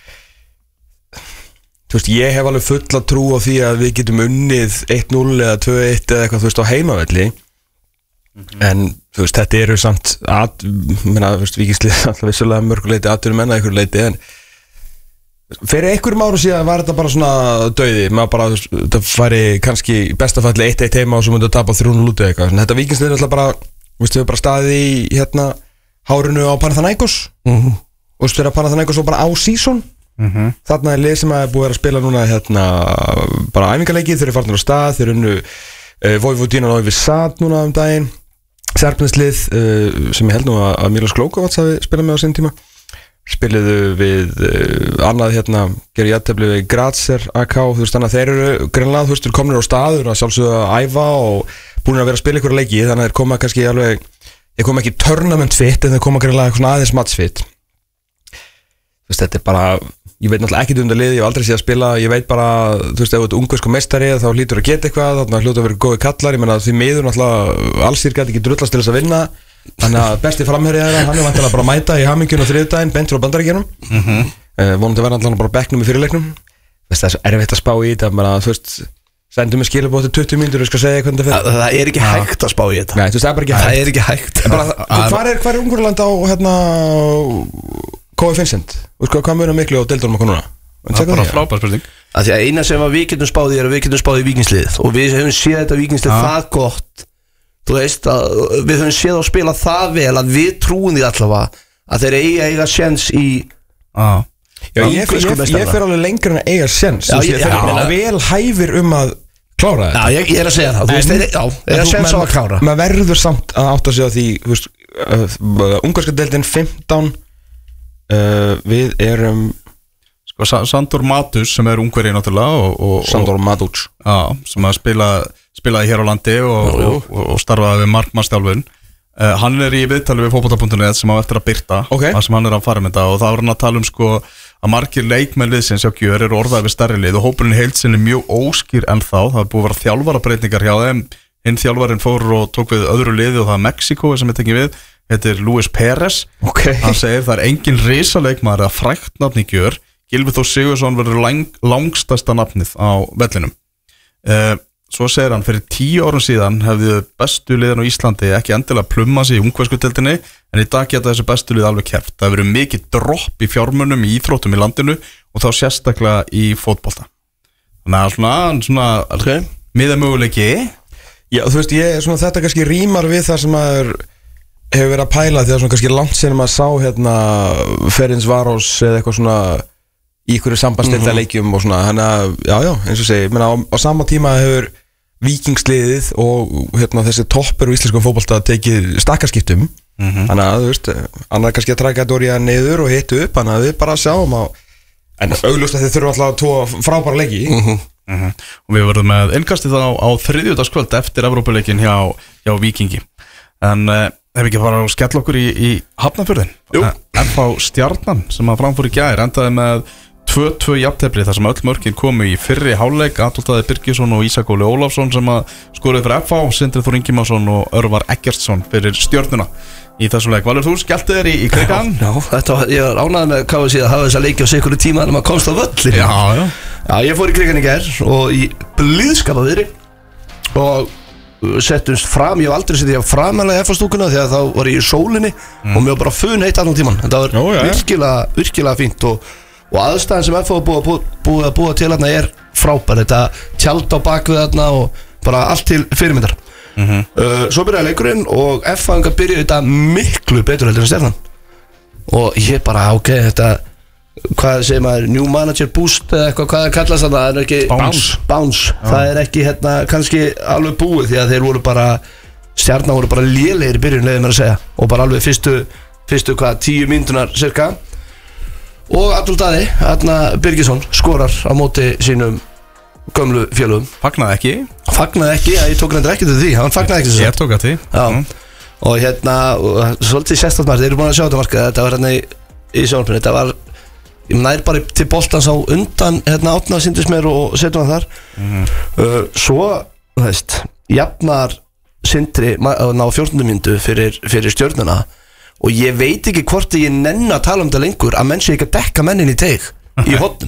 þú veist, ég hef alveg fulla trú á því að við getum unnið eitt núll eða tvö eitt eða eitthvað, þú veist, á heimavelli mm-hmm. en þú veist, þetta eru samt að, menna, þú veist, Víkingslið alltaf vissulega mörguleiti aðturum enna einhverju leiti en fyrir einhverjum árum síðan var þetta bara svona dauði, maður bara, þú veist, þetta færi kannski í besta falli eitt eitt heima og svo myndi að tapa þrjú núll út eða eitthvað, en þetta Víkingslið er alltaf bara, þú veist, við erum bara staðið í hérna, hárinu á Panathinaikos mm -hmm. og spila Panathinaikos og bara á season Mm -hmm. þarna er lið sem er búið að spila núna hérna, bara æfingarleiki, þeir eru farnir á stað þeir eru unnu uh, Vojvodina Novi Sad núna um daginn Serbneslið uh, sem ég held nú að, að Milos Glókovats hafi spilað með á sinn tíma spiliðu við uh, annað hérna, gerir jættefli við Grazer A K, þú veist þannig að þeir eru greinlega, þú veist, þeir komnir á stað þeir eru að sjálfsögða að æfa og búin að vera að spila ykkur leiki, þannig að þeir koma kannski alveg, þeir koma ekki tournament fit en þeir koma greinlega svona aðeins match fit þú veist, þetta er bara ég veit náttúrulega ekkert um það lið, ég hef aldrei séð að spila ég veit bara, þú veist, ef þú ert ungversku meistari þá hlýtur að geta eitthvað, þannig að hljóta að vera góði kallar ég menna því miður náttúrulega allsýr gæti ekki drullast til þess að vinna þannig að besti framherri þeirra, hann er vantilega bara að mæta í Hamingjun á þriðjudaginn, bentur á Bandaríkjunum mm -hmm. uh, vonandi verða alltaf bara á bekknum í fyrirleiknum það er svo erfitt að spá í þetta bara, þú veist, sendum við skilabóð til tuttugu mínútur og skal segja hvernig það fyrir Það er ekki hægt að spá í þetta Nei, þú veist, það er bara ekki Það hægt er ekki hægt bara, Hvað er, hvar er Ungverjaland á hérna K F Vincent? Þú veist hvað munum miklu á deildunum okkur núna? Það er bara frábær spurning Því að eina sem við getum spáð í er að við getum spáð í Víkingslið og við höfum séð þetta Víkingslið það gott þú veist að við höfum séð að spila það vel að við trúum því allavega að þeir eiga eiga sjens í ah. Já, ég, ég, ég, ég fer alveg lengur en að eiga sjens Já, ég- þeir já. eru vel hæfir um að klára þetta Já, ég, ég er að segja það, þú veist, þeir já, eiga sjens á að klára maður verður samt að átta sig á því þú veist, uh, ungarska deildin fimmtán uh, við erum Sko, Sa- Sandor Matus sem er ungverji náttúrulega og, og, Sandor Maduc Já, sem að spila, spilaði hér á landi og, Jú, jú. og, og, og starfaði við markmannstjálfun uh, Hann er í viðtali við fótbolta punktur net sem á eftir að byrta Ok. það sem hann er að fara með þetta og það var hann að tala um sko að margir leikmenn liðsins hjá Gjör eru orðaði við stærri lið og hópurinn í heild sinni mjög óskýr ennþá, það er búið að vera þjálfarabreitingar hjá þeim hinn þjálfarinn fór og tók við öðru liði og það er Mexiko sem er tekið við heitir Luis Perez Ok. hann segir það er engin risaleikmaður eða frækt nafn í Gjör Gylfi Þór Sigurðsson verður lang, langstasta nafnið á vellinum uh, Svo segir hann, fyrir tíu árum síðan hefðu bestu liðin á Íslandi ekki endilega plumma sig í ungverskudeildinni en í dag geta þessu bestu lið alveg keppt. Það hefur verið mikið dropp í fjármunum í íþróttum í landinu og þá sérstaklega í fótbolta. Þannig að svona, svona okay. miða möguleiki. Já, þú veist, ég, svona, þetta kannski rýmar við það sem maður hefur verið að pæla því að svona kannski langt sinni maður sá hérna Ferenc Varos eða eitthvað svona í ykkur sambandstillta mm-hmm. leikjum og svona, hann að, já, já, eins og segi, menna á, á sama tíma hefur Víkingsliðið og hérna þessi toppur og íslenskum fótbolta tekið stakkarskiptum mm-hmm. þannig að, þú veist, annar kannski að træka Dória niður og hitu upp, þannig að við bara sjáum á, en augljóst að þið þurfum alltaf tvo frábæra leiki mm-hmm. Mm-hmm. Og við verðum með innkastið á, á þriðjudagskvöld eftir Evrópuleikin hjá, hjá Víkingi en uh, hef ekki bara að skella okkur í, í Hafnarfjörðin F H Stjarnan sem að framfór í gær endaði með tvö tvö jafntefli þar sem öll mörkin komu í fyrri hálfleik. Adolf Daði Birgisson og Ísak Óli Ólafsson sem að skoruðu fyrir F H, Sindri Þór Ingimarsson og Örvar Eggertsson fyrir Stjörnuna í þessum leik. Valur, þú skellti þér í, í krigan? Já, já, þetta var, ég var ánægður með K S I að hafa þessa leiki á sikuru tíma en maður komst á völlin. Já, já. Já, ég fór í krigan í gær og í blíðskapaviðri og settumst fram, ég hef aldrei setið ég framalega F H-stúkuna því að þá var ég í sólinni mm. og mér var bara fun heitt allan tíman. Þetta var Jó, ja, virkilega, virkilega fínt og, og aðstæðan sem F H búið að búa, búa til þarna er frábær. Þetta tjald á bakvið þarna og bara allt til fyrirmyndar. Mm -hmm. uh, Svo byrjaði leikurinn og F H byrjaði þetta miklu betur heldur en Stjarnan. Og ég bara, ok, þetta hvað segir maður, new manager boost eða eitthvað, hvað það kallast þarna, það er ekki Bounce, bounce. Það er ekki hérna kannski alveg búið því að þeir voru bara Stjarnan voru bara lélegir í byrjun leiðum að segja og bara alveg fyrstu, fyrstu hvað, tíu mínútunar cirka og Adolf Daði, hérna Birgisson skorar á móti sínum gömlu félögum. Fagnaði ekki Fagnaði ekki, ja, ég tók reyndar ekki til því, hann fagnaði ekki Ég tók að því mm. Og hérna, og, svolítið sérstætt margt, þeir eru búin að sjá þetta markað, þetta var hérna í, í sjónarpinu, þetta var ég nær bara til boltans á undan hérna átna sýndist mér og setjum hann þar mm. uh, Svo, þú veist, jafnar Sindri ná fjórtándu mínútu fyrir, fyrir Stjörnuna og ég veit ekki hvort ég nenni að tala um þetta lengur að menn sé ekki að dekka mennin í teig í hotnum.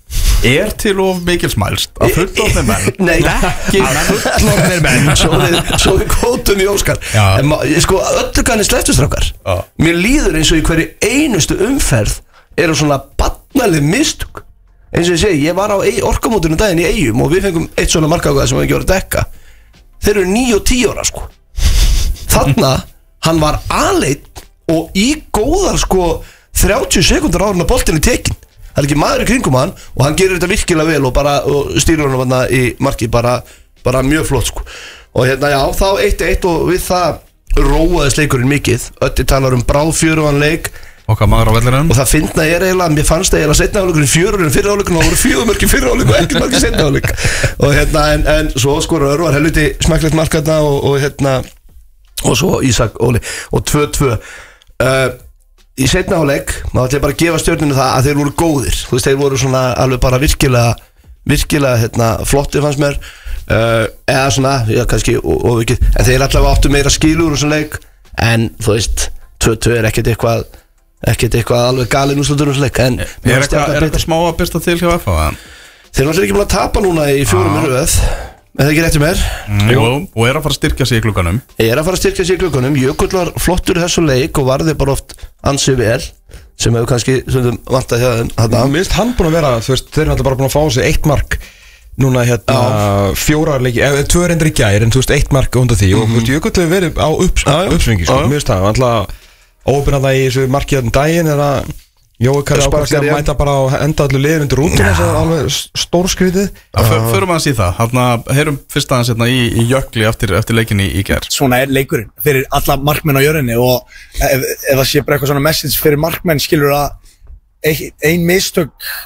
Er til of mikil smælst að fullorðnir menn Nei, ekki fullorðnir menn Svo við, svo við kótum í Óskar en ma, sko, öllu kanni sleftustrákar mér líður eins og í hverju einustu umferð eru svona barnaleg mistök eins og ég segi, ég var á orkamótunum daginn í Eyjum og við fengum eitt svona markákvæð sem við ekki voru að dekka þeir eru níu og tíu ára sko þarna, hann var aleitt og í góðar sko þrjátíu sekúndar áður en að boltinn er tekin það er ekki maður í kringum hann og hann gerir þetta virkilega vel og bara og stýrir hann í marki bara, bara mjög flott sko og hérna já, þá eitt eitt og við það róaðist leikurinn mikið Öddi talar um bráðfjörugan leik okkar maður á vellinum og það fyndna er eiginlega, mér fannst það eiginlega setna áleikurinn fjörurinn fyrir áleikurinn og það voru fjögumörki fyrir áleikurinn og ekkert marki setna áleik og hérna en, en svo skorur Örvar helviti smekklegt markarna og, og hérna og svo Ísak Óli og tvö tvö uh, í setna áleik, maður ætla bara að gefa Stjörnunni það að þeir voru góðir, þú veist, þeir voru svona alveg bara virkilega virkilega hérna, flotti fannst mér uh, eða svona, já kannski óvikið, en þeir allavega áttu meira skilur úr svona leik, en þú veist tvö tvö er ekkert eitthvað ekkert eitthvað alveg galinn úrslitur úr svona leik, en Er eitthvað smá að byrsta til hjá F H? Þeir eru alltaf ekki búin að tapa núna í fjórum í röð, er það ekki rétt um mér? Mm, jú, og er að fara að styrkja sig í glugganum Er að fara að styrkja sig í glugganum, Jökull var flottur í þessu leik og varði bara oft ansið vel sem hefur kannski vantað hjá þeim. Mér finnst hann búin að vera, þú veist, þeir eru alltaf bara búin að fá sig eitt mark núna hérna fjórar leiki, eða tvö reyndir í gær en þú veist eitt mark undan því mm -hmm. og þú veist Jökull hefur verið á upps, ah, uppsvingi sko, mér finnst það, alltaf óbyrðan það í þessu marki hérna daginn eða Jói Kalli ákvæmst að mæta bara á enda allir liður undir rútuna sem er alveg stórskrítið. Förum aðeins í það, hérna heyrum fyrst aðeins hérna í, í jökli eftir, eftir leikinni í gær. Svona er leikurinn fyrir alla markmenn á jörðinni og ef, ef það sé bara eitthvað svona message fyrir markmenn skilur að ein, ein mistök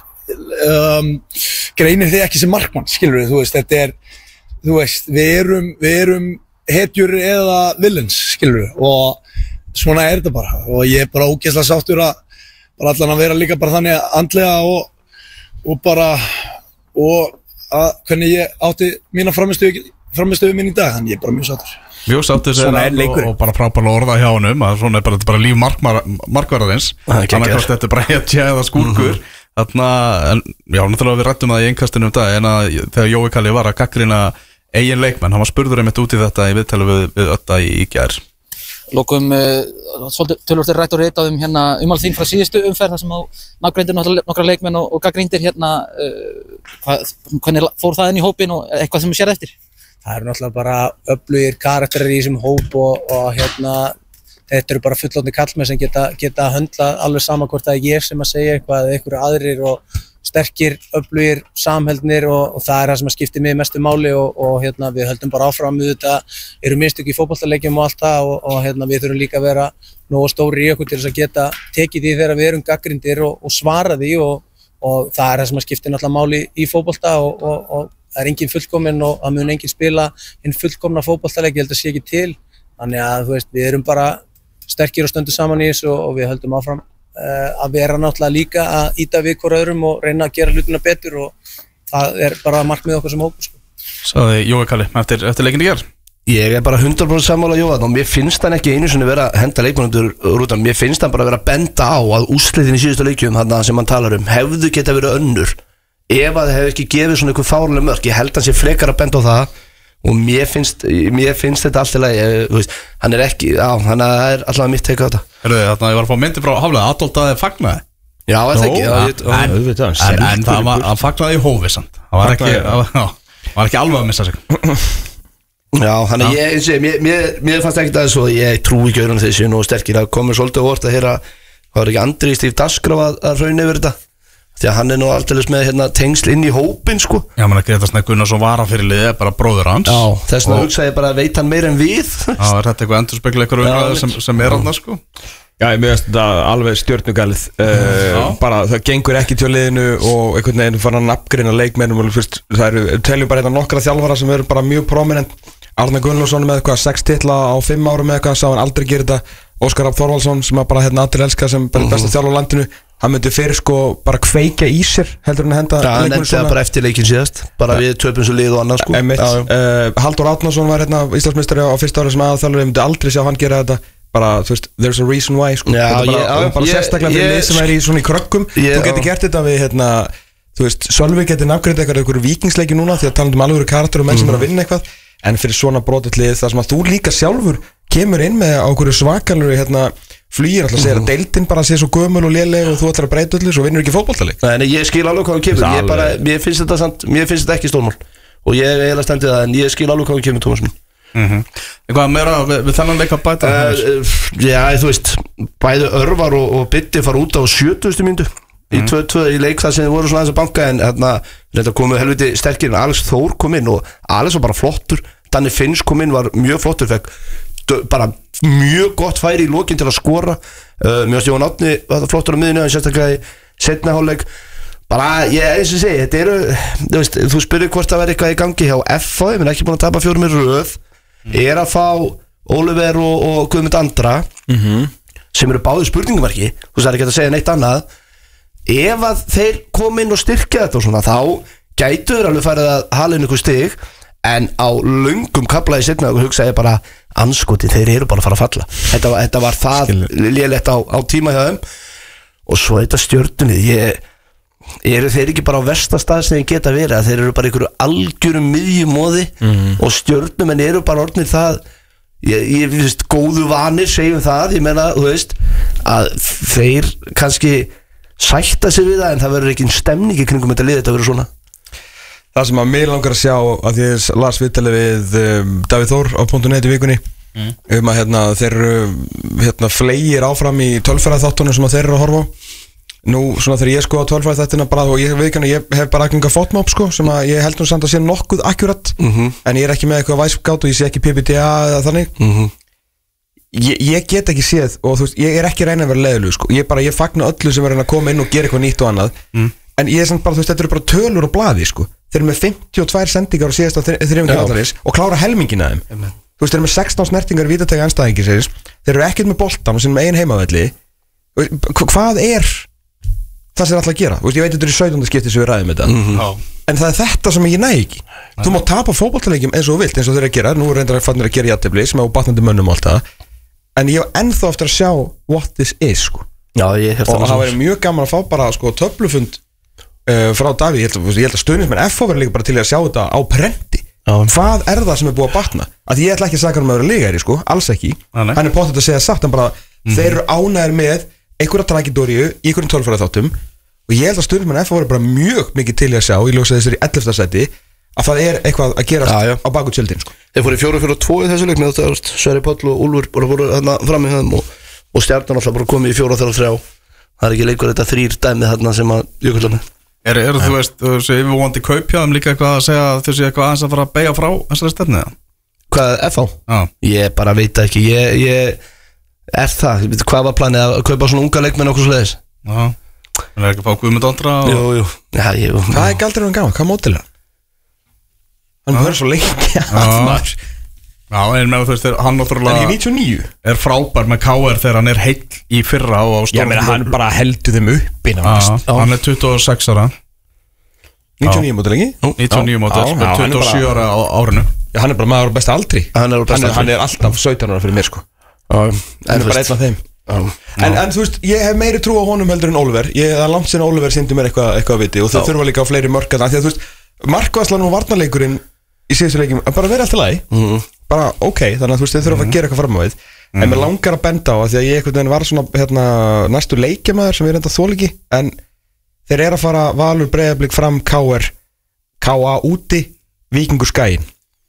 um, greinir þig ekki sem markmann skilur þú veist, þetta er, þú veist, við erum, við erum hetjur eða villains skilur og svona er þetta bara og ég er bara ógeðslega sáttur að bara allan að vera líka bara þannig andlega og, og bara og að hvernig ég átti mína framistöðu mín í dag, þannig ég er bara mjög sáttur. Mjög sáttur sem og, og bara frábæla orða hjá honum að svona er bara, bara líf markvarðarins þannig að þetta er bara hetja eða skúrkur mm-hmm. þarna, en já, náttúrulega við rættum það í einkastinu um dag en að þegar Jói Kalli var að gaggrina eigin leikmenn, hann var spurður einmitt út í þetta í viðtali við, við Ödda í, í gær. Lokum, uh, tölvöldið rætt og reytað um hérna umhald þín frá síðustu umferð þar sem á nafngreindir nokkra leikmenn og, og gaggríndir hérna uh, hvað, hvernig fór það inn í hópin og eitthvað sem við sér eftir? Það eru náttúrulega bara öflugir karakterir í þessum hóp og, og hérna þetta eru bara fullorðnir kallmenn sem geta, geta höndla alveg sama hvort það er ég sem að segja eitthvað eða einhverju aðrir og sterkir, öflugir, samheldnir og, og það er það sem að skipti mig mestu máli og, og hérna, við höldum bara áfram við þetta, eru mistök í fótboltaleikjum og allt það og, og hérna, við þurfum líka að vera nógu stóri í okkur til þess að geta tekið því þegar við erum gagnrýndir og, og svara því og, og það er það sem að skipti náttúrulega máli í fótbolta og, og, og það er engin fullkomin og það mun engin spila hinn fullkomna fótboltaleik, ég held að sé ekki til þannig að þú veist, við erum bara sterkir og stöndum saman í þessu og, og við höldum áfram uh, að vera náttúrulega líka að íta við hver öðrum og reyna að gera hlutina betur og það er bara markmið okkar sem hópur sko. Sáði Jói Kalli eftir, eftir leikinni gerð. Ég er bara hundrað prósent sammála Jóhann og mér finnst hann ekki einu sinni vera að henda leikmannundur rútan, mér finnst hann bara vera að benda á að úrslitin í síðustu leikjum þarna sem hann talar um hefðu geta verið önnur ef að það hefur ekki gefið svona eitthvað fárlega mörk, ég held hann sé frekar að benda á það og mér finnst, mér finnst þetta allt í lagi, þú veist, hann er ekki, já, hann er alltaf mitt teika á þetta. Hörru þið, þarna ég var að fá myndi frá Haflega, Adolf Daði fagnaði. Já, það ekki, já, ég, en, en, en, en það var, hann fagnaði í hófi samt, hann var ekki, var ekki alveg að missa sig. Já, hann er ég, eins og ég, mér, mér fannst ekki það svo, ég trú ekki öðrun þessi nú sterkir, það komur svolítið á vort að heyra, það var ekki Andri Stíf Dasgraf að, að raun yfir þetta, því að hann er nú alltaf með hérna, tengsl inn í hópin sko. Já, menn að Greta Snæ Gunnarsson varafyrirlið er bara bróður hans. Já, þess vegna hugsa ég bara að veit hann meir en við. Já, er þetta eitthvað endurspegla eitthvað umræður sem, sem er hann sko? Já, ég meðast þetta alveg stjörnugalið uh, bara það gengur ekki til liðinu og einhvern veginn fara að nafngreina leikmennum og fyrst, það eru, teljum bara hérna nokkra þjálfara sem eru bara mjög prominent. Arnar Gunnlaugsson með eitthvað sex titla á fimm árum með eitthvað, sá hann aldrei gera þetta. Óskar Rafn Þorvaldsson sem að bara hérna allir elska sem bara besta þjálfara á landinu, hann myndi fyrir sko bara kveikja í sér heldur hann að henda ja, leikmennu svona. Bara eftir leikin síðast, bara ja. Við töpum svo lið og annað sko. uh, Halldór Árnason var hérna Íslandsmeistari á fyrsta ári sem aðalþjálfari, ég myndi aldrei sjá hann gera þetta. Bara, þú veist, there's a reason why sko. Já, þetta er bara, ég, bara ég, sérstaklega fyrir ég, lið sem er í svona í krökkum ég, þú getur gert þetta við, hérna þú veist, Sölvi getur nafngreint eitthvað einhverju vikingsleiki núna því að tala um alvöru karakter og menn sem er að vinna eitthvað en fyrir svona brotið lið þar sem að þú líka sjálfur kemur inn með á einhverju svakalur hérna, flýir alltaf að segja að deildin bara sé svo gömul og léleg og þú ætlar að breyta öllu svo vinnur ekki fótboltaleik. Nei, ég skil alveg hvað hann kemur, ég bara, mér finnst þetta samt, mér finnst þetta ekki stórmál og ég er eiginlega stendið það en ég skil alveg hvað hann kemur, Tómas minn. Mm-hmm. Eitthvað meira við, við þennan leik að bæta uh, uh, Já, þú veist bæði Örvar og, og Bitti fara út á sjötugustu mínútu í tvö tvö í leik þar sem þið voru svona aðeins að banka en hérna þetta komu helviti sterkir en Alex Þór kom inn og Alex var bara flottur Danni Finns kom inn var mjög flottur fekk bara mjög gott færi í lokin til að skora uh, mjög Jón Árni var flottur á miðinu en sérstaklega í seinni hálfleik bara, ég eins og segi, þetta eru þú veist, þú spyrir hvort það verður eitthvað í gangi hjá F A, ég er ekki búin að tapa fjórum í röð er að fá Oliver og, og Guðmund Andra mm-hmm. sem eru báðið spurningumarki þú veist það er ekki að segja neitt annað ef að þeir kom inn og styrkja þetta og svona þá gætu þeir alveg farið að hala inn ykkur stig en á löngum kaplaði setna og hugsa ég bara anskoti þeir eru bara að fara að falla þetta, þetta var það lélegt á, á tíma hjá þeim og svo þetta stjörnunni ég eru þeir ekki bara á versta stað sem þeir geta verið að þeir eru bara einhverju algjörum miðjumóði mm. og stjörnumenn eru bara orðnir það ég, ég veist, góðu vanir segjum það, ég meina, þú veist að þeir kannski sætta sig við það en það verður ekki stemning í kringum þetta lið, þetta verður svona Það sem að mér langar að sjá að því ég las viðtalið við um, Davíð Þór á punktu net í vikunni mm. um að hérna, þeir hérna, fleigir áfram í tölfræðþáttunum sem að þeir eru að horfa á Nú, svona þegar ég sko á tölfræði þettina bara og ég veit ekki ég hef bara aðganga fotmop sko sem að ég held nú samt að sé nokkuð akkurat mm-hmm. en ég er ekki með eitthvað væskátt og ég sé ekki P P D A eða þannig mm-hmm. ég, ég get ekki séð og þú veist, ég er ekki reyna að vera leiðileg sko ég bara, ég fagna öllu sem er að koma inn og gera eitthvað nýtt og annað mm. en ég er samt bara, þú veist, þetta eru bara tölur og blaði sko þeir eru með fimmtíu og tvær sendingar og síðast á þrjum kjartalis og klára helmingina þeim mm. þú veist, þeir eru með sextán snertingar í vítatega anstæðingi þeir eru ekkert með boltan og sinni með ein heimavelli hvað er það sem er alltaf að gera, veist, ég veit þetta er í sautjánda skipti sem við ræðum þetta mm-hmm. en það er þetta sem ég næ ekki Nei. Þú má tapa fótboltaleikjum eins og þú vilt eins og þeir að gera, nú er reyndar að fannir að gera jafntefli sem er á batnandi mönnum og allt það en ég hef ennþá eftir að sjá what this is sko. Já, ég hef það og það verður mjög gaman að fá bara sko, töflufund uh, frá Davíð, ég held, ég held að stöðnismenn F H verður líka bara til að sjá þetta á prenti Já. Hvað er það sem er búið að batna að ég ætla ekki að sagja hann um að vera legari sko, alls ekki Nei. Hann er pottet að segja satt, hann bara mm-hmm. þeir eru ánægðir með einhverja tragedóriu í einhverjum tölfræðþáttum og ég held að stundum F voru bara mjög mikið til að sjá í ljósa þessari ellefta sæti að það er eitthvað að gerast ja, ja. á baku tjöldin sko. Þeir fóru í fjóra fjóra tvo í þessu leik með þetta Sverri Páll og Úlfur bara voru þarna fram í höfum og, og Stjarnan alltaf bara komið í fjóra þrjá þrjá það er ekki leikur þetta þrýr dæmið þarna sem að jökullarni Er, er þú veist, þessu yfirvóandi kaup hjá þeim líka eitthvað að segja að þessu eitthvað aðeins að fara að beigja frá þessari stefni eða? Hvað, F H? Já. Ég bara veit ekki, ég, ég er það, hvað var planið að kaupa svona unga leikmenn okkur svo leiðis? Já, það er ekki að fá Guðmund Andra og... Jú, jú, já, jú Hvað er galdurinn hann gaman, hvað mótil er hann? Hann verður svo lengi að maður Já, en með þú veist, þeir- hann En náttúrulega ekki níutíu og níu er frábær með K R þegar hann er heill í fyrra og á Ég stórum meina hann bara heldur þeim upp innan Já, hann er tuttugu og sex ára níutíu og níu mótil ekki? níutíu og níu mótil, Já, já, með hann er tuttugu og sjö bara- ára á árinu Já, hann er bara maður á besta aldri Hann er á besta hann, aldri. hann er alltaf sautján ára fyrir mér sko Já, Hann er bara einn af þeim en, en þú veist, ég hef meiri trú á honum heldur en Oliver Ég hef langt sinni Oliver sýndi mér eitthvað eitthva viti Og þau Já. þurfa líka á fleiri mörk Því að þú veist, markvarslan og varnarleikurinn Í síðustu leikjum, bara verið alltaf lagi Mhm. Bara ok, þannig að þú veist, þau þurfa að gera eitthvað fram á við En mér langar að benda á að Því að ég einhvern veginn var svona hérna, næstu leikjamaður sem ég reynda þól ekki En þeir eru að fara Valur, Breiðablik, Fram, K R K A úti, Víkingur Skæin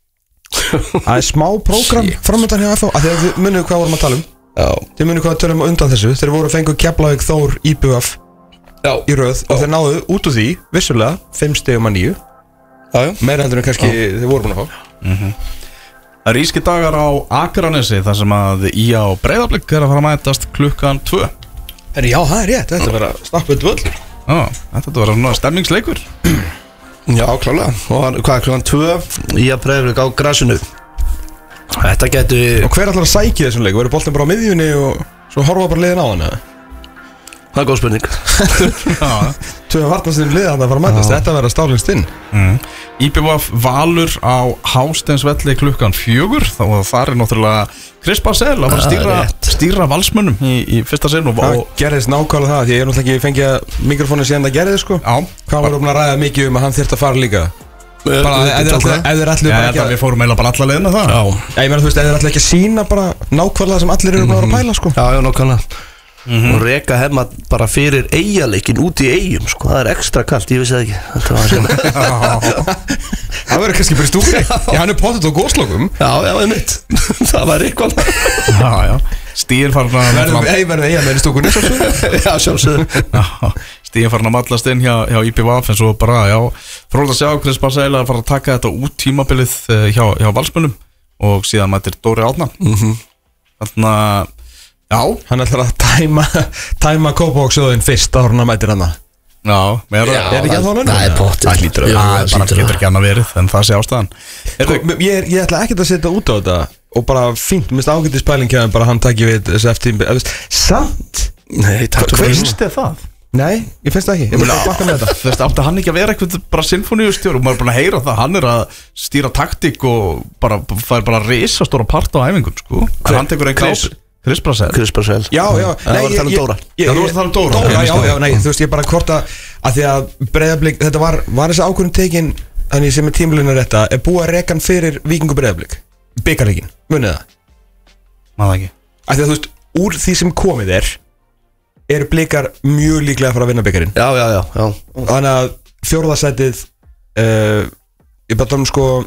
Það er smá prógram framöndan hjá F H að því að þið munið hvað vorum að tala um Já, Þið munið hvað að tölum undan þessu Þeir voru að fengu Keflavík, Þór, I B F já, í röð og þeir náðu út úr því vissulega, fimm stigum að níu já, já. meira heldur en kannski þeir voru búin að fá Það er íski dagar á Akranesi þar sem að í á Breiðablik er að fara að mætast klukkan tvö Herri, já, það er rétt, þetta er bara snappuð völlur Já, þetta var svona stemningsleikur Já, klálega. Og hann- hvað er klukkan tvö í að Breiðablik á grasinu. Þetta getur, Og hver ætlar að sækja þessum leik? Verður boltin bara á miðjunni og svo horfa bara liðin á hann eða? það er góð spurning. Tvöðu varnastinn liðið hann að fara að mætast Þetta verður stálingst inn mm. I B V Valur á Hásteinsvelli klukkan fjögur þá þar er náttúrulega Chris Basel að fara að Það er stýra, rétt. stýra valsmönnum í, í fyrsta sinn og, Það og gerðist nákvæmlega það Því ég er náttúrulega ekki fengið mikrofónu síðan það gerði sko já, Hvað var um að ræða mikið um að hann þyrfti að fara líka Bara ef þeir ætla- ef þeir ætlu já, bara þetta ekki við að fórum eiginlega bara alla leiðina það Já, Já, ég meina þú veist, ef þeir ætla ekki að sína bara nákvæmlega sem allir eru bara að vera að pæla sko já, já, nokkvæmlega. Og reka hefma bara fyrir eigaleikin út í eigum, sko. Það er ekstra kalt, ég vissi það ekki. Þetta var sem... Það verður kannski bara í stúri Já, hann er pottet á góðslokum Já, já, einmitt. Það var eitthvað. já, já. Stíðin farin að Verður ei, verður eiga með í stúkunni svo svo Já, sjálfsögðu. Stíðin farin að mallast inn hjá, hjá I B V en svo bara, já, fróð að sjá Chris Basel að fara að taka þetta út tímabilið eh, hjá, hjá valsmönnum og síðan mætir Dóri Átna Mhm. Þannig að já, Hann ætlar að tæma Tæma Kópavóksjóðin fyrst áður hann að mætir hann já, meira Já, Er ekki að það það er pottið. Það hlýtur að Já, vera. það bara hlýtur að getur ekki annað verið en það sé ástæðan Sko, ég, er- ég ætla ekkert að setja út á þetta Og bara fínt, minnst ágætið spæling hjá þeim Bara hann takki við þessu eftir Samt Nei, takk Hver- fyrir. Finnst þið það? Nei, ég finnst það ekki Ég myndi að bakka með þetta Þú veist, átti hann ekki að vera eitthvað bara sinfoníustjór og maður er búin að heyra það, hann er að stýra taktík og bara fær bara risastóra part á æfingun, sko en hann tekur einn Chris? Chris, Chris Brasel Chris Basel. Já, já, Það var að tala um Dóra. ég- Já, þú varst að tala um Dóra. Dóra, Ok, já, ég já, nei, þú veist, ég bara hvort að að Því að Breiðablik, þetta var Var þessi ákvörðum tekin Þannig sem er tímlunum rétta Er búið að reka hann fyrir Víkingur Breiðablik Byggarleikin, munið það maður ekki Af því að þú veist, úr því sem komið er Eru blikar mjög líklega að fara að vinna byggarinn Já, já, já, já. Þannig að fjórðasætið uh, Ég bara tala um sko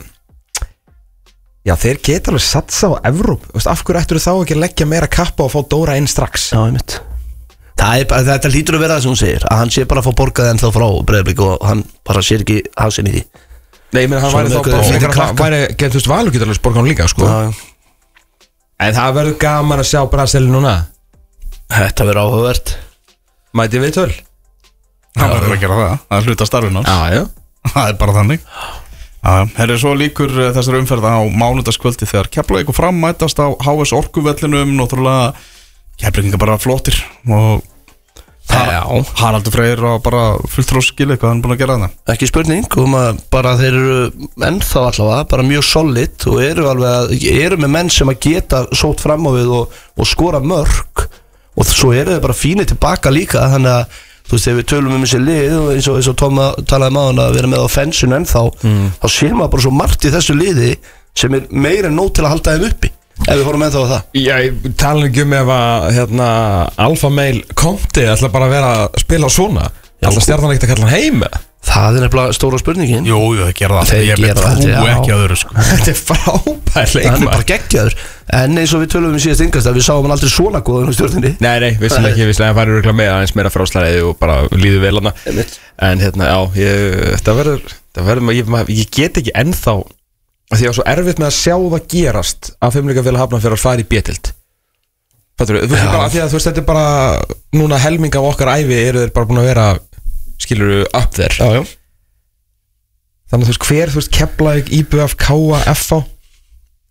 Já, þeir geta alveg satsa á Evróp Þú veist, af hverju ættur þá ekki að leggja meira kappa Og fá Dóra inn strax Já, einmitt. Það er bara, þetta lítur að vera það sem hún segir, að hann sé bara að fá borgað ennþá frá Breiðablik og hann bara sér ekki hásinn í því. Nei, ég menn hann Svona væri þá með bara einhverju frekar að krakka. væri, getur þú veist, Valur getur alveg sporga hann líka, sko Já, já. En það verður gaman að sjá Brasel núna Þetta verður áhugavert. Mæti við töl hann verður að gera það, það er hluta starfinn hans Já, já það er bara þannig Já, herri, svo líkur eh, þessari umferð á mánudagskvöldi þegar Keflavík og Fram mætast á H S Orkuvellinum náttúrulega Keflavíkingar bara flottir og Já. Haraldur Freyr og bara fullt róskilið hvað hann er búin að gera það Ekki spurning, um að bara þeir eru ennþá allavega, bara mjög solid og eru alveg að, eru með menn sem að geta sótt fram á við og, og skora mörg og svo eru þeir bara fínir tilbaka líka, þannig að þú veist, þegar við tölum um þessi lið og eins og, eins og Tóma talaði um á hann að vera með á fensun ennþá, mm. þá sér maður bara svo margt í þessu liði sem er meira en nóg til að halda þeim uppi, ef við fórum ennþá á það. Já, ég tala ekki um ef að hérna, Alfa Mail Conti ætla bara að vera að spila svona ætla stjarnan ekkert að kalla hann heim eða? Það er nefnilega stóra spurningin. Jú, jú, það gera það Þeir Ég gera trú það, já. ekki að öðru sko. Þetta er frábær Það er leikmaður bara geggjaður, en eins og við tölum um síðast yngast að við sáum hann aldrei svona góðan á stjórninni. Nei, nei, vissum ekki, vissum að hann færi örugglega með aðeins meira fráslæði og bara líður vel hana Einmitt. En hérna, já, ég, þetta verður, þetta verður, ég, maður- ég get ekki ennþá af Því ég var svo erfitt með að sjá það gerast að fimmleikafélag hafna fyrir að fara í B-tild Fattur, þú veist Já. bara, af því að þú veist, þetta er bara núna helming af okkar ævi eru þeir bara búin að vera skilur upp þér Já, já. Þannig að þú veist, hver, þú veist, Keflavík, I B F, K A, F A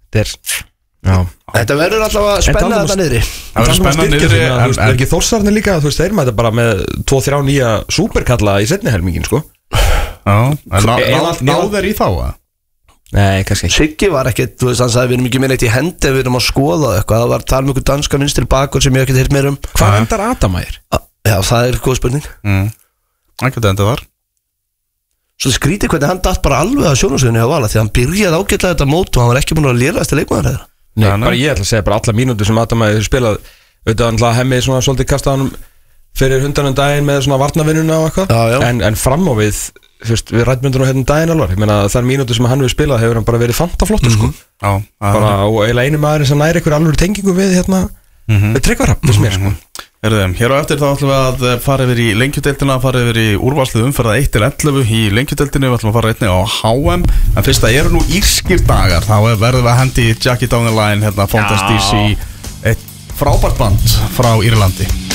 Þetta er, já Þetta verður alltaf að spenna þetta niðri Það verður spenna niðri Það er ekki Þórsarnir líka, þú veist, þeir mæta bara með tvo þrjá nýja súperkalla í setni helmingin, sko Já, en náðu þeir í þá, að? Nei, kannski Siggi var ekkert, þú veist, hann sagði við erum ekki með neitt í hendi við erum að skoða eitthvað, það var tal um einhver danska vinstri bakur sem ég hef ekkert heyrt meir um Hvað endar Adamægir? Já, það er góð spurning mm. Það geti endað þar Svo skrítið hvernig hann datt bara alveg að sjónasviðinu hjá Vala því að hann byrjaði ágætlega þetta mót og hann var ekki búin að lélægast til leikmaður þeirra Nei, bara ég ætla að segja bara alla mínútur sem Adamægir spilað auðvitað hann hemmi svona svolítið kasta hann fyrir hundanum daginn með svona varnavinnuna og eitthvað en, en fram á við Fyrst, við rætmyndunum hérna daginn alvar ég meina þar mínútu sem hann við spilað hefur hann bara verið fantaflottur mm -hmm. sko Já, bara og eiginlega einu maður sem næri ykkur alveg tengingu við hérna mm -hmm. við Tryggvara þess mér sko Erðum, hér á eftir þá ætlum við að fara yfir í lengjudeildina fara yfir í úrvalslu umferða eitt til ellefu í lengjudeildinu, við ætlum að fara einnig á H M en fyrst að eru nú írskir dagar þá verðum við að hendi Jackie Down the Line hérna Fontaine's D C eitt frábært band frá Írlandi